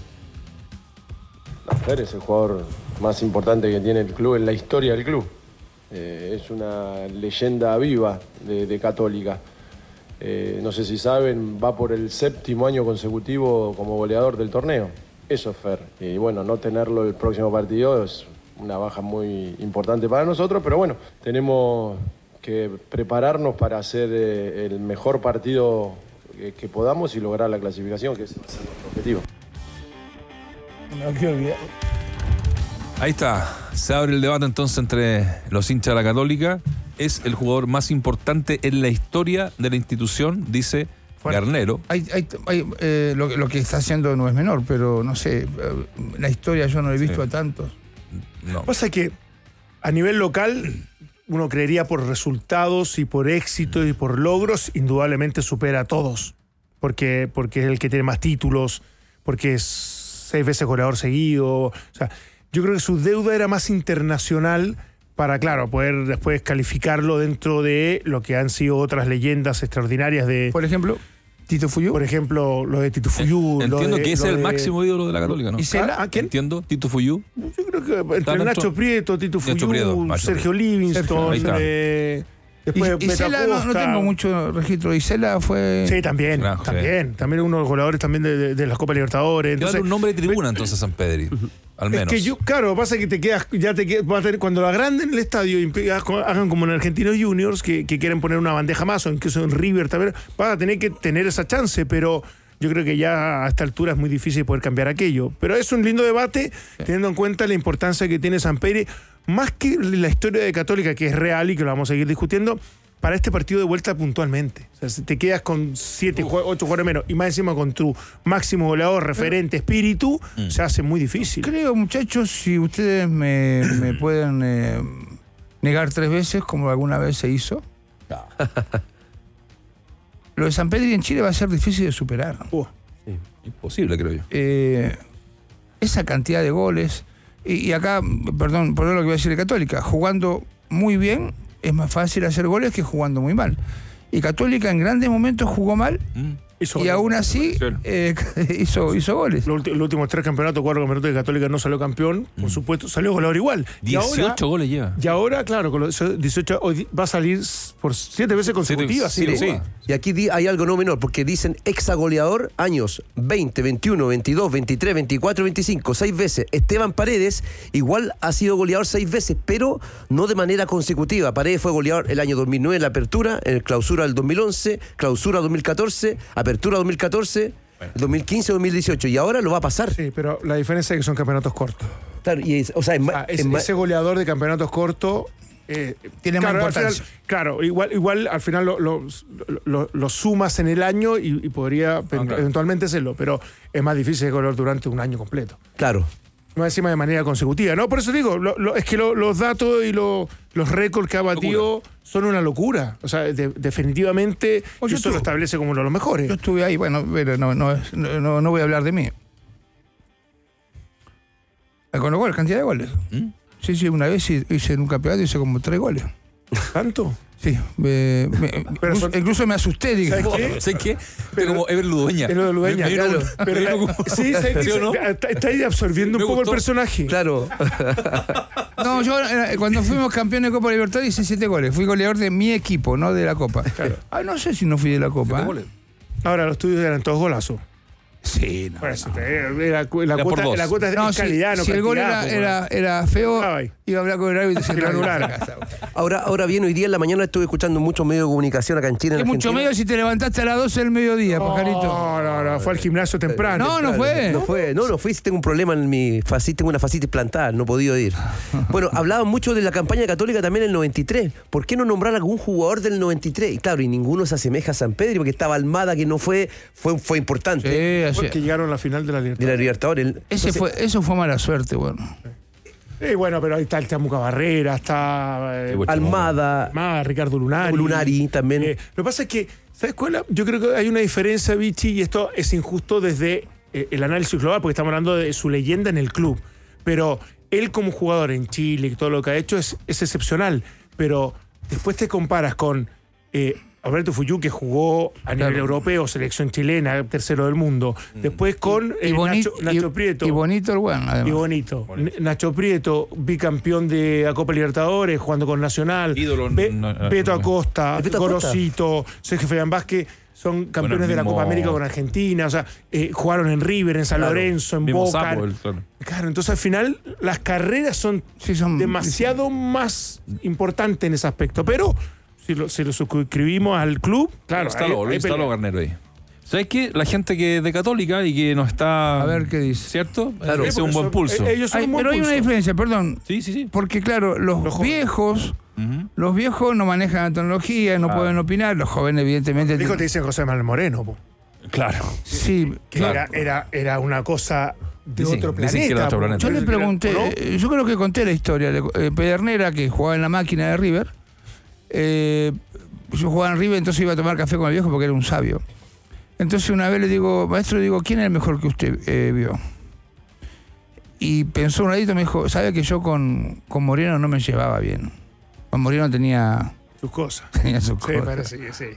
S7: Fer es el jugador más importante que tiene el club en la historia del club. Eh, es una leyenda viva de, de Católica. Eh, no sé si saben, va por el séptimo año consecutivo como goleador del torneo. Eso es Fer. Y bueno, no tenerlo el próximo partido es una baja muy importante para nosotros, pero bueno, tenemos que prepararnos para hacer eh, el mejor partido que, que podamos y lograr la clasificación, que ese va a ser nuestro objetivo.
S1: No quiero olvidar.
S2: Ahí está, se abre el debate entonces entre los hinchas de la Católica. Es el jugador más importante en la historia de la institución, dice
S1: Bueno.
S2: Garnero.
S1: Hay, hay, hay, eh, lo, que- lo que está haciendo no es menor, pero no sé, eh, la historia yo no he visto
S2: Sí.
S1: a tantos.
S2: No.
S4: Pasa que a nivel local, uno creería por resultados y por éxitos y por logros, indudablemente supera a todos. Porque, porque es el que tiene más títulos, porque es seis veces goleador seguido. O sea, yo creo que su deuda era más internacional para, claro, poder después calificarlo dentro de lo que han sido otras leyendas extraordinarias de,
S1: Por ejemplo, Tito Fuyú.
S4: por ejemplo, lo de Tito Fuyú. lo
S2: Entiendo
S4: de-
S2: que ese
S4: lo
S2: es el
S4: de-
S2: máximo ídolo de la Católica, ¿no?
S1: ¿Y Cela?
S4: ¿A quién?
S2: Entiendo, Tito Fuyú.
S4: Yo creo que entre
S2: dentro-
S4: Nacho Prieto, Tito
S2: Nacho Prieto,
S4: Fuyú,
S2: Nacho
S4: Sergio
S2: Prieto.
S4: Livingston,
S1: Sergio,
S2: ahí está.
S4: eh,
S1: Y,
S4: después
S1: y Cela no, no
S4: Metacosta.
S1: tengo mucho registro. Y Cela fue.
S4: Sí, también,
S2: Claro, sí.
S4: también. También uno de los goleadores también de, de, de las Copas Libertadores.
S2: Que
S4: Entonces,
S2: darle un nombre de tribuna entonces a San Pedri, al menos.
S4: es que yo, claro, lo que pasa es que te quedas, ya te quedas, vas a tener- cuando lo agranden el estadio y empe- hagan como en Argentinos Juniors, que, que quieren poner una bandeja más, o incluso en River también, vas a tener que tener esa chance, pero yo creo que ya a esta altura es muy difícil poder cambiar aquello. Pero es un lindo debate, teniendo en cuenta la importancia que tiene San Pedro, más que la historia de Católica, que es real y que lo vamos a seguir discutiendo, para este partido de vuelta puntualmente. O sea, si te quedas con siete, jue- ocho jugadores menos, y más encima con tu máximo goleador, referente, espíritu, se hace muy difícil.
S1: Creo, muchachos, si ustedes me, me pueden eh, negar tres veces, como alguna vez se hizo. Lo de San Pedro en Chile va a ser difícil de superar.
S4: Uh,
S2: Imposible, creo yo.
S1: Eh, esa cantidad de goles. Y, y acá, perdón, por lo que voy a decir de Católica, jugando muy bien es más fácil hacer goles que jugando muy mal. Y Católica en grandes momentos jugó mal
S2: Mm.
S4: hizo
S1: y
S4: goles.
S1: aún así
S2: Sí.
S1: eh, hizo, hizo goles.
S4: Los, ulti- los últimos tres campeonatos, cuatro campeonatos de Católica no salió campeón, por supuesto, salió goleador igual. Y ahora-
S2: dieciocho goles lleva.
S4: Y ahora, claro, con los dieciocho, hoy di- va a salir s- por siete veces consecutivas.
S2: sí,
S4: sí,
S2: sí.
S5: Y aquí di- hay algo no menor, porque dicen exagoleador años veinte, veintiuno, veintidós, veintitrés, veinticuatro, veinticinco, seis veces. Esteban Paredes igual ha sido goleador seis veces, pero no de manera consecutiva. Paredes fue goleador el año dos mil nueve en la apertura, en el clausura del dos mil once, clausura dos mil catorce, apertura dos mil catorce, dos mil quince, dos mil dieciocho, y ahora lo va a pasar.
S4: Sí, pero la diferencia es que son campeonatos cortos.
S5: Claro, y es- o sea, es ma-
S4: Ah, es-
S5: es ma-
S4: ese goleador de campeonatos cortos eh,
S1: Tiene más
S4: al
S1: importancia.
S4: final- claro, igual, igual al final lo, lo- lo- lo sumas en el año y, y podría
S2: claro.
S4: eventualmente hacerlo, pero es más difícil de goleador durante un año completo.
S5: claro.
S4: Más encima de manera consecutiva. No, por eso digo, lo, lo, es que lo, los datos y lo, los récords que ha batido locura. Son una locura. O sea, de, definitivamente
S1: o
S4: eso lo establece como uno de los mejores.
S1: Yo estuve ahí, bueno, pero no, no, no, no voy a hablar de mí. Con los goles, cantidad de goles. ¿Mm? Sí, sí, una vez hice en un campeonato, hice como tres goles.
S4: ¿Tanto?
S1: Sí, me, me, incluso, son... incluso me asusté. Dije,
S2: ¿sabes qué? ¿Sabes qué? Pero como Ever Ludueña.
S4: Ever Ludueña,
S2: me,
S4: claro.
S2: Me,
S4: pero
S2: me,
S4: la,
S2: como,
S4: sí, ¿sabes
S2: ¿sí o no?
S4: Está, está ahí absorbiendo me un poco gustó. El personaje.
S5: Claro.
S1: No, yo cuando fuimos campeones de Copa Libertadores hice siete goles. Fui goleador de mi equipo, no de la Copa. Claro. Ah, no sé si no fui de la Copa. ¿eh?
S4: Ahora, los tuyos eran todos golazos.
S1: Sí, no.
S4: Bueno, no. Era, la, la, cuota, la cuota
S1: no,
S4: es calidad,
S1: si,
S4: no
S1: si
S4: cantidad,
S1: el gol era,
S4: pues,
S1: era, era feo, ay. Iba a hablar con el árbitro y se lo anulara.
S5: Ahora, ahora bien, hoy día en la mañana estuve escuchando muchos medios de comunicación acá en Chile.
S1: ¿Qué mucho medio si te levantaste a las doce del mediodía,
S4: no,
S1: pajarito?
S4: No, no, no, fue al gimnasio temprano.
S1: No, no fue.
S5: No fue, no, no fui, tengo un problema en mi fascitis, tengo una fascitis plantar, no he podido ir. Bueno, hablaban mucho de la campaña católica también en el noventa y tres. ¿Por qué no nombrar a algún jugador del noventa y tres? Y claro, y ninguno se asemeja a San Pedro, porque estaba Almada, que no fue, fue, fue importante.
S1: Sí, así.
S4: Porque llegaron a la final de la Libertadores.
S5: De la Libertadores.
S1: Ese
S5: Entonces,
S1: fue, eso fue mala suerte, bueno.
S4: Sí, bueno, pero ahí está el Chamuca Barrera, está eh,
S5: Almada,
S4: Almada, Ricardo Lunari.
S5: Lunari también.
S4: Eh, lo que pasa es que, ¿sabes cuál? Yo creo que hay una diferencia, Vichy, y esto es injusto desde eh, el análisis global, porque estamos hablando de su leyenda en el club. Pero él como jugador en Chile y todo lo que ha hecho es, es excepcional. Pero después te comparas con eh, Alberto Fuyú, que jugó a nivel claro. europeo, selección chilena, tercero del mundo. Después con
S1: y, y
S4: eh,
S1: bonito,
S4: Nacho, Nacho
S1: y,
S4: Prieto.
S1: Y bonito el bueno, además.
S4: Y bonito. bonito. Nacho Prieto, bicampeón de la Copa Libertadores, jugando con Nacional.
S2: Ídolo.
S4: Be
S2: no, no,
S4: Beto
S2: no.
S4: Acosta,
S5: Beto
S4: Gorosito, Sergio Fabián Vázquez, son campeones bueno, de la Copa América con Argentina. O sea, eh, jugaron en River, en San claro. Lorenzo, en Boca. Sapo, el, claro. claro, entonces al final las carreras son, sí, son demasiado sí. más importantes en ese aspecto. Pero si lo, si lo suscribimos al club, claro.
S2: Está lo, ahí, está lo Garnero ahí. ¿Sabes qué? La gente que es de Católica y que no está.
S1: A ver qué dice.
S2: ¿Cierto?
S1: Claro.
S2: Es un buen pulso.
S4: Son, ellos son
S1: hay,
S4: un buen
S1: pero
S4: pulso.
S1: hay una diferencia, perdón.
S2: Sí, sí, sí.
S1: Porque, claro, los, los viejos. Uh-huh. Los viejos no manejan la tecnología, no ah. pueden opinar. Los jóvenes, evidentemente.
S4: Los viejos te dicen José Manuel Moreno. Po.
S2: Claro.
S1: Sí.
S4: Que
S1: claro.
S4: Era, era, era una cosa de
S2: dicen,
S4: otro planeta.
S2: Que otro planeta.
S1: Yo le pregunté,
S4: ¿no?
S1: eh, yo creo que conté la historia. Eh, Pedernera, que jugaba en la máquina de River. Eh, yo jugaba en River, entonces iba a tomar café con el viejo porque era un sabio. Entonces una vez le digo, maestro, le digo, ¿quién es el mejor que usted eh, vio? Y pensó un ratito y me dijo, sabe que yo con, con Moreno no me llevaba bien. Con Moreno tenía
S4: sus cosas.
S1: Tenía sus
S4: sí,
S1: cosas.
S4: parece que sí.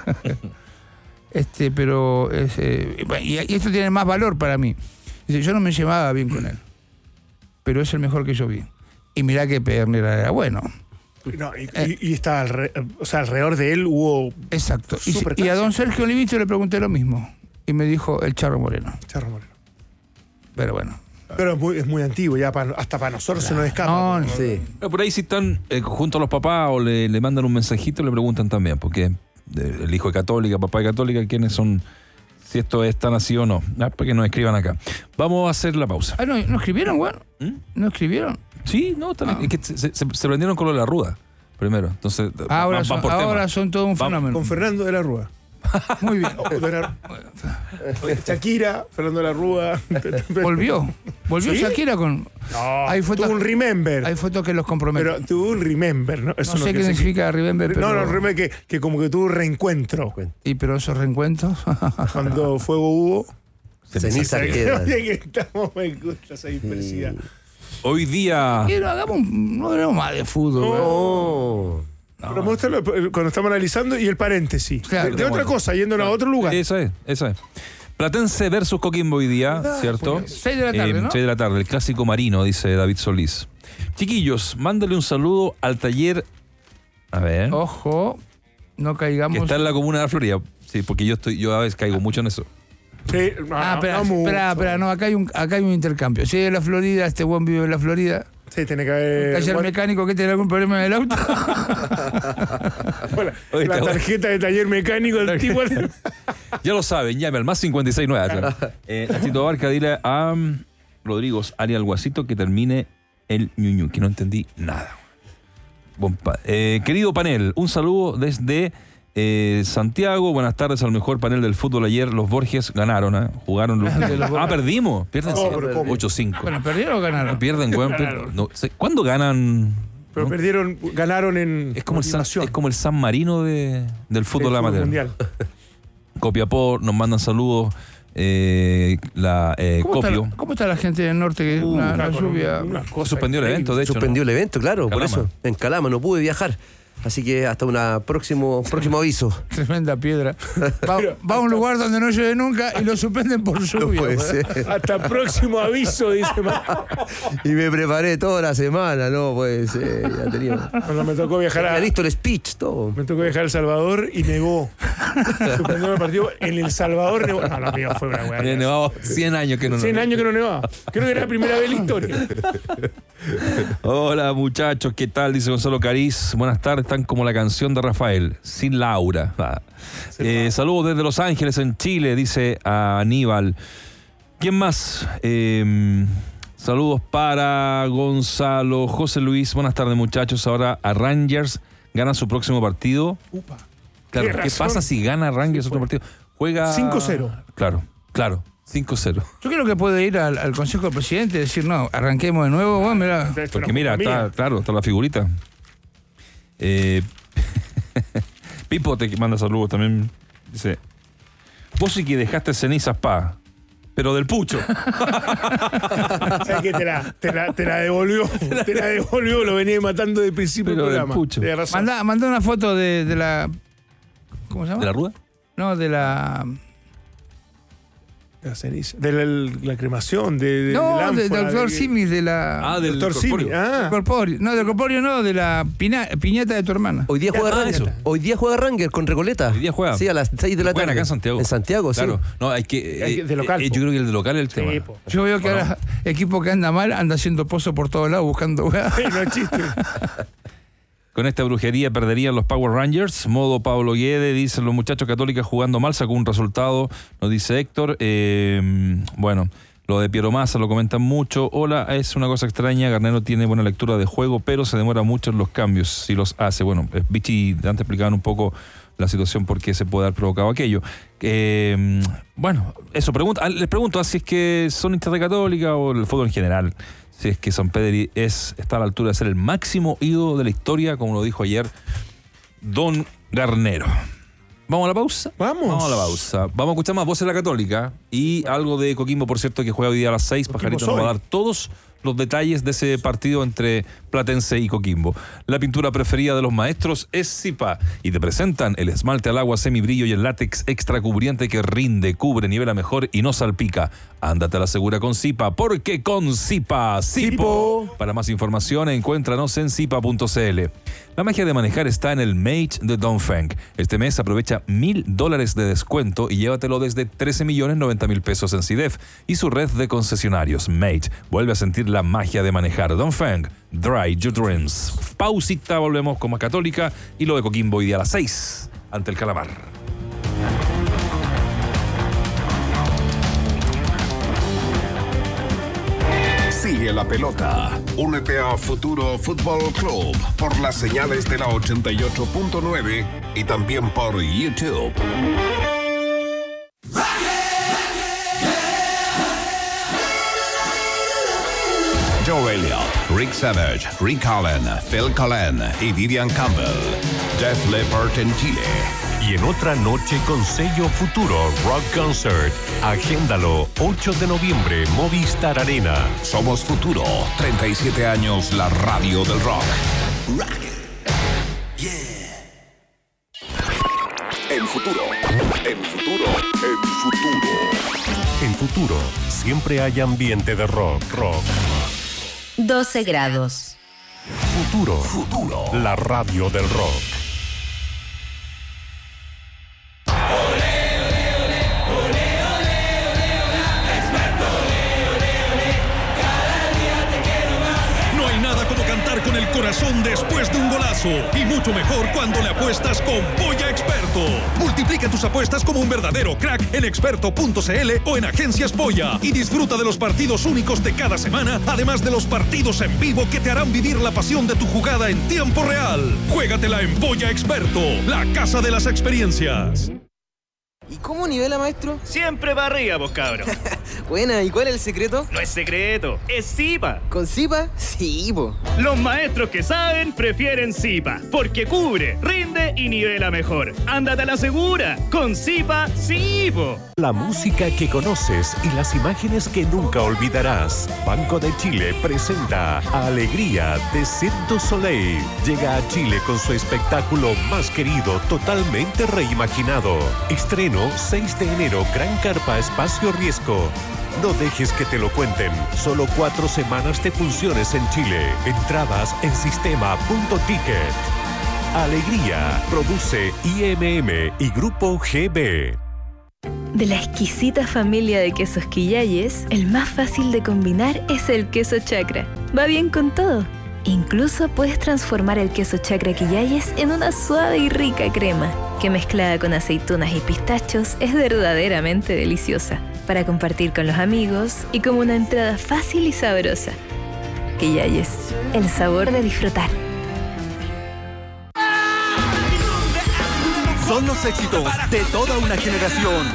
S1: este, pero eh, y, y esto tiene más valor para mí. Dice, yo no me llevaba bien con él, pero es el mejor que yo vi. Y mirá que Pedernera era bueno.
S4: No, y, eh, y, y está alre, o sea, alrededor de él hubo.
S1: Exacto. Y, y a don Sergio Olivito le pregunté lo mismo. Y me dijo el Charro Moreno.
S4: Charro Moreno.
S1: Pero bueno.
S4: Pero es muy, es muy antiguo, ya para, hasta para nosotros claro. se nos escapa.
S1: No, no,
S5: sí.
S2: Pero por ahí si están eh, junto a los papás o le, le mandan un mensajito, le preguntan también, porque de, el hijo de Católica, papá de Católica, ¿quiénes son? Si esto es tan así o no. Ah, para que nos escriban acá. Vamos a hacer la pausa.
S1: Ah, ¿no, ¿no escribieron, güey? ¿Mm? ¿No escribieron?
S2: Sí, no, también. Ah. Es que se, se, se prendieron con lo de la Ruda primero. Entonces,
S1: ahora,
S2: van,
S1: son,
S2: van por
S1: ahora
S2: tema.
S1: son todo un fenómeno.
S4: Con Fernando de la Rúa.
S1: Muy bien.
S4: Shakira, Fernando de la Rúa.
S1: Volvió. Volvió ¿Sí? Shakira con.
S4: No,
S1: hay fotos,
S4: tuvo un remember.
S1: Hay fotos que los comprometen.
S4: Pero tuvo un remember, ¿no? Eso
S1: no sé qué significa remember.
S4: No,
S1: pero...
S4: no, remember que, que como que tuvo un reencuentro.
S1: ¿Y pero esos reencuentros?
S4: Cuando fuego hubo.
S5: Ceniza queda.
S4: que estamos, me gusta esa diversidad. Sí.
S2: Hoy día.
S1: Y no hagamos, no hagamos más de fútbol.
S4: No. no. Pero me gusta cuando estamos analizando y el paréntesis. Claro, de, de otra cosa, yéndonos claro. a otro lugar.
S2: Esa es, esa es. Platense versus Coquimbo hoy día,
S4: ¿verdad?
S2: ¿cierto?
S1: seis de la tarde, eh, ¿no?
S2: seis de la tarde, el clásico marino, dice David Solís. Chiquillos, mándale un saludo al taller. A ver.
S1: Ojo, no caigamos.
S2: Que está en la comuna de la Florida. Sí, porque yo estoy, yo a veces caigo mucho en eso.
S4: Sí, no,
S1: ah, espera,
S4: no
S1: espera, espera, no, acá hay un, acá hay un intercambio. Si es de la Florida, este buen vive en la Florida.
S4: Sí, tiene que haber.
S1: Taller
S4: bueno.
S1: mecánico que tiene algún problema en el auto.
S4: Bueno, Oye, la tarjeta de taller mecánico del tipo.
S2: Ya lo saben, llame al más cincuenta y seis nueve. eh, Nachito Barca, dile a um, Rodrigo Arias Alguacito que termine el ñuñu, que no entendí nada. Bon, eh, querido panel, un saludo desde Eh, Santiago, buenas tardes al mejor panel del fútbol ayer. Los Borges ganaron, ¿eh? Jugaron. Los... ah, perdimos. Pierden
S3: No,
S2: ocho cinco.
S1: Bueno, ¿perdieron o ganaron?
S2: Pierden, weón.
S4: Ganaron.
S2: No, sé, ¿cuándo ganan?
S4: Pero
S2: ¿no?
S4: perdieron, ganaron en
S2: Es como, el San,
S4: motivación.
S2: es como el San Marino de, del fútbol
S4: El
S2: amateur.
S4: mundial.
S2: Copiapó, nos mandan saludos. Eh, la eh,
S1: ¿Cómo, está,
S2: Copio.
S1: la- ¿Cómo está la gente del norte? Que
S4: Uh,
S1: una,
S4: una-
S1: una lluvia.
S4: una cosa
S2: Suspendió el
S4: increíble.
S2: evento, de hecho.
S5: Suspendió
S2: ¿no?
S5: el evento, claro, por
S2: Calama.
S5: eso. En Calama no pude viajar. Así que hasta un próximo, próximo aviso.
S1: Tremenda piedra. Va, va a un lugar donde no llueve nunca y lo suspenden por lluvia.
S5: Puede
S1: ¿verdad?
S5: ser.
S4: Hasta próximo aviso, dice Mar.
S5: Y me preparé toda la semana, no puede ser. Ya tenía.
S4: Cuando me tocó viajar a,
S5: Ya listo el speech, todo.
S4: me tocó viajar a El Salvador y nevó. Suspendió el partido. En El Salvador nevó. No, no, amigo, fue una
S2: Había
S4: weá.
S2: nevado cien años que no
S4: cien
S2: nos-
S4: años que no nevaba. Creo que era la primera vez en la historia.
S2: Hola muchachos, ¿qué tal? Dice Gonzalo Cariz. Buenas tardes, están como la canción de Rafael, sin Laura. Ah. Eh, saludos desde Los Ángeles, en Chile, dice Aníbal. ¿Quién más? Eh, saludos para Gonzalo, José Luis. Buenas tardes muchachos. Ahora a Rangers gana su próximo partido.
S4: Upa.
S2: Claro,
S4: Qué
S2: ¿qué
S4: razón.
S2: pasa si gana Rangers
S4: Sí,
S2: otro
S4: fue.
S2: partido? Juega...
S4: cinco cero.
S2: Claro, claro, cinco cero.
S1: Yo creo que puede ir al, al Consejo del Presidente y decir, no, arranquemos de nuevo. Bueno, mira,
S4: Esto
S2: Porque
S4: no
S2: mira,
S4: fue
S2: está,
S4: mía.
S2: claro, está la figurita. Eh, Pipo te manda saludos también. Dice, vos sí que dejaste cenizas, pa, pero del pucho.
S4: ¿Sabes qué? Te la, te, la, te la devolvió. Te la devolvió, lo venía matando de principio
S2: Pero
S4: del
S2: del
S4: programa.
S2: pucho.
S4: Tenés razón.
S1: manda, manda una foto de, de la. ¿Cómo se llama?
S2: ¿De la ruda?
S1: No, de la.
S4: La ceniza. De la, la cremación, de, de
S1: No,
S4: del
S1: del
S4: ánfora,
S1: doctor
S4: de-
S1: Simis, de la.
S2: Ah, del
S4: Doctor Simi.
S2: corpóreo.
S4: Ah,
S1: Corpóreo. No, del corpóreo no, de la pina- piñata de tu hermana.
S5: Hoy día
S4: Ya,
S5: juega
S4: ah,
S5: Ranger.
S2: eso.
S5: Hoy día juega Ranger con Recoleta.
S2: Hoy día juega.
S5: Sí, a las seis de la
S2: Juegan
S5: tarde.
S2: acá en Santiago.
S5: En Santiago,
S2: Claro,
S5: sí.
S2: no, hay que...
S4: Hay que- de local,
S2: eh,
S4: po.
S2: yo creo que el de local es el
S4: sí,
S2: tema.
S4: po.
S1: Yo veo que
S2: Bueno.
S1: ahora equipo que anda mal anda haciendo pozo por todos lados buscando weá.
S4: Sí, no es chiste.
S2: Con esta brujería perderían los Power Rangers. Modo Pablo Guede, dicen los muchachos católicos jugando mal, sacó un resultado, nos dice Héctor. Eh, bueno, lo de Piero Massa lo comentan mucho. Hola, es una cosa extraña, Garnero tiene buena lectura de juego, pero se demora mucho en los cambios, si los hace. Bueno, eh, Vichy, antes explicaban un poco la situación por qué se puede haber provocado aquello. Eh, bueno, eso, pregunta, ah, les pregunto si es que son hinchas de Católica o el fútbol en general. Si es que San Pedri es, está a la altura de ser el máximo ídolo de la historia, como lo dijo ayer Don Garnero. ¿Vamos a la pausa?
S4: Vamos.
S2: Vamos a la pausa. Vamos a escuchar más voces de la Católica y algo de Coquimbo, por cierto, que juega hoy día a las seis.
S4: Coquimbo
S2: Pajarito nos va a
S4: soy.
S2: dar todos los detalles de ese partido entre Platense y Coquimbo. La pintura preferida de los maestros es Zipa y te presentan el esmalte al agua semibrillo y el látex extra cubriente que rinde, cubre, nivela mejor y no salpica. Ándate a la segura con Zipa, porque con Zipa, Zipo. Para más información, encuéntranos en zipa punto c l. La magia de manejar está en el Mate de Dongfeng. Este mes aprovecha mil dólares de descuento y llévatelo desde trece millones noventa mil pesos en C I D E F y su red de concesionarios. Mate, vuelve a sentir la magia de manejar. Dongfeng, Dry Your Dreams. Pausita, volvemos con más Católica y lo de Coquimbo hoy día a las seis ante el Calamar.
S8: Sigue la pelota. Únete a Futuro Fútbol Club por las señales de la ochenta y ocho punto nueve y también por YouTube. Joe Elliott, Rick Savage, Rick Allen, Phil Collen y Vivian Campbell. Def Leppard en Chile.
S9: Y en otra noche con sello Futuro Rock Concert. Agéndalo, ocho de noviembre, Movistar Arena.
S8: Somos Futuro, treinta y siete años la radio del rock. Rock. Yeah. En Futuro, en Futuro, en Futuro.
S9: En Futuro, siempre hay ambiente de rock, rock.
S10: doce grados.
S9: Futuro,
S8: Futuro.
S9: la radio del rock.
S11: No hay nada como cantar jugar con el corazón después de un golazo. Y mucho mejor cuando le apuestas con Polla Experto. Multiplica tus apuestas como un verdadero crack en experto punto c l o en Agencias Polla. Y disfruta de los partidos únicos de cada semana, además de los partidos en vivo que te harán vivir la pasión de tu jugada en tiempo real. Juégatela en Polla Experto, la casa de las experiencias.
S12: ¿Y cómo nivela, maestro?
S13: Siempre para arriba, vos cabros.
S12: Buena, ¿y cuál es el secreto?
S13: No es secreto, es Zipa.
S12: ¿Con Zipa? Sí, po.
S13: Los maestros que saben prefieren Zipa, porque cubre, rinde y nivela mejor. Ándate a la segura, con Zipa, sí, po.
S9: La música que conoces y las imágenes que nunca olvidarás. Banco de Chile presenta Alegría de Cirque du Soleil. Llega a Chile con su espectáculo más querido, totalmente reimaginado. Estreno seis de enero, Gran Carpa, Espacio Riesgo. No dejes que te lo cuenten. Solo cuatro semanas de funciones en Chile. Entradas en sistema punto ticket. Alegría. Produce I M M y Grupo G B.
S14: De la exquisita familia de quesos Quillayes, el más fácil de combinar es el queso Chacra. Va bien con todo. Incluso puedes transformar el queso Chacra Quillayes en una suave y rica crema, que mezclada con aceitunas y pistachos es verdaderamente deliciosa, para compartir con los amigos y como una entrada fácil y sabrosa. Quillayes, el sabor de disfrutar.
S15: Son los éxitos de toda una generación.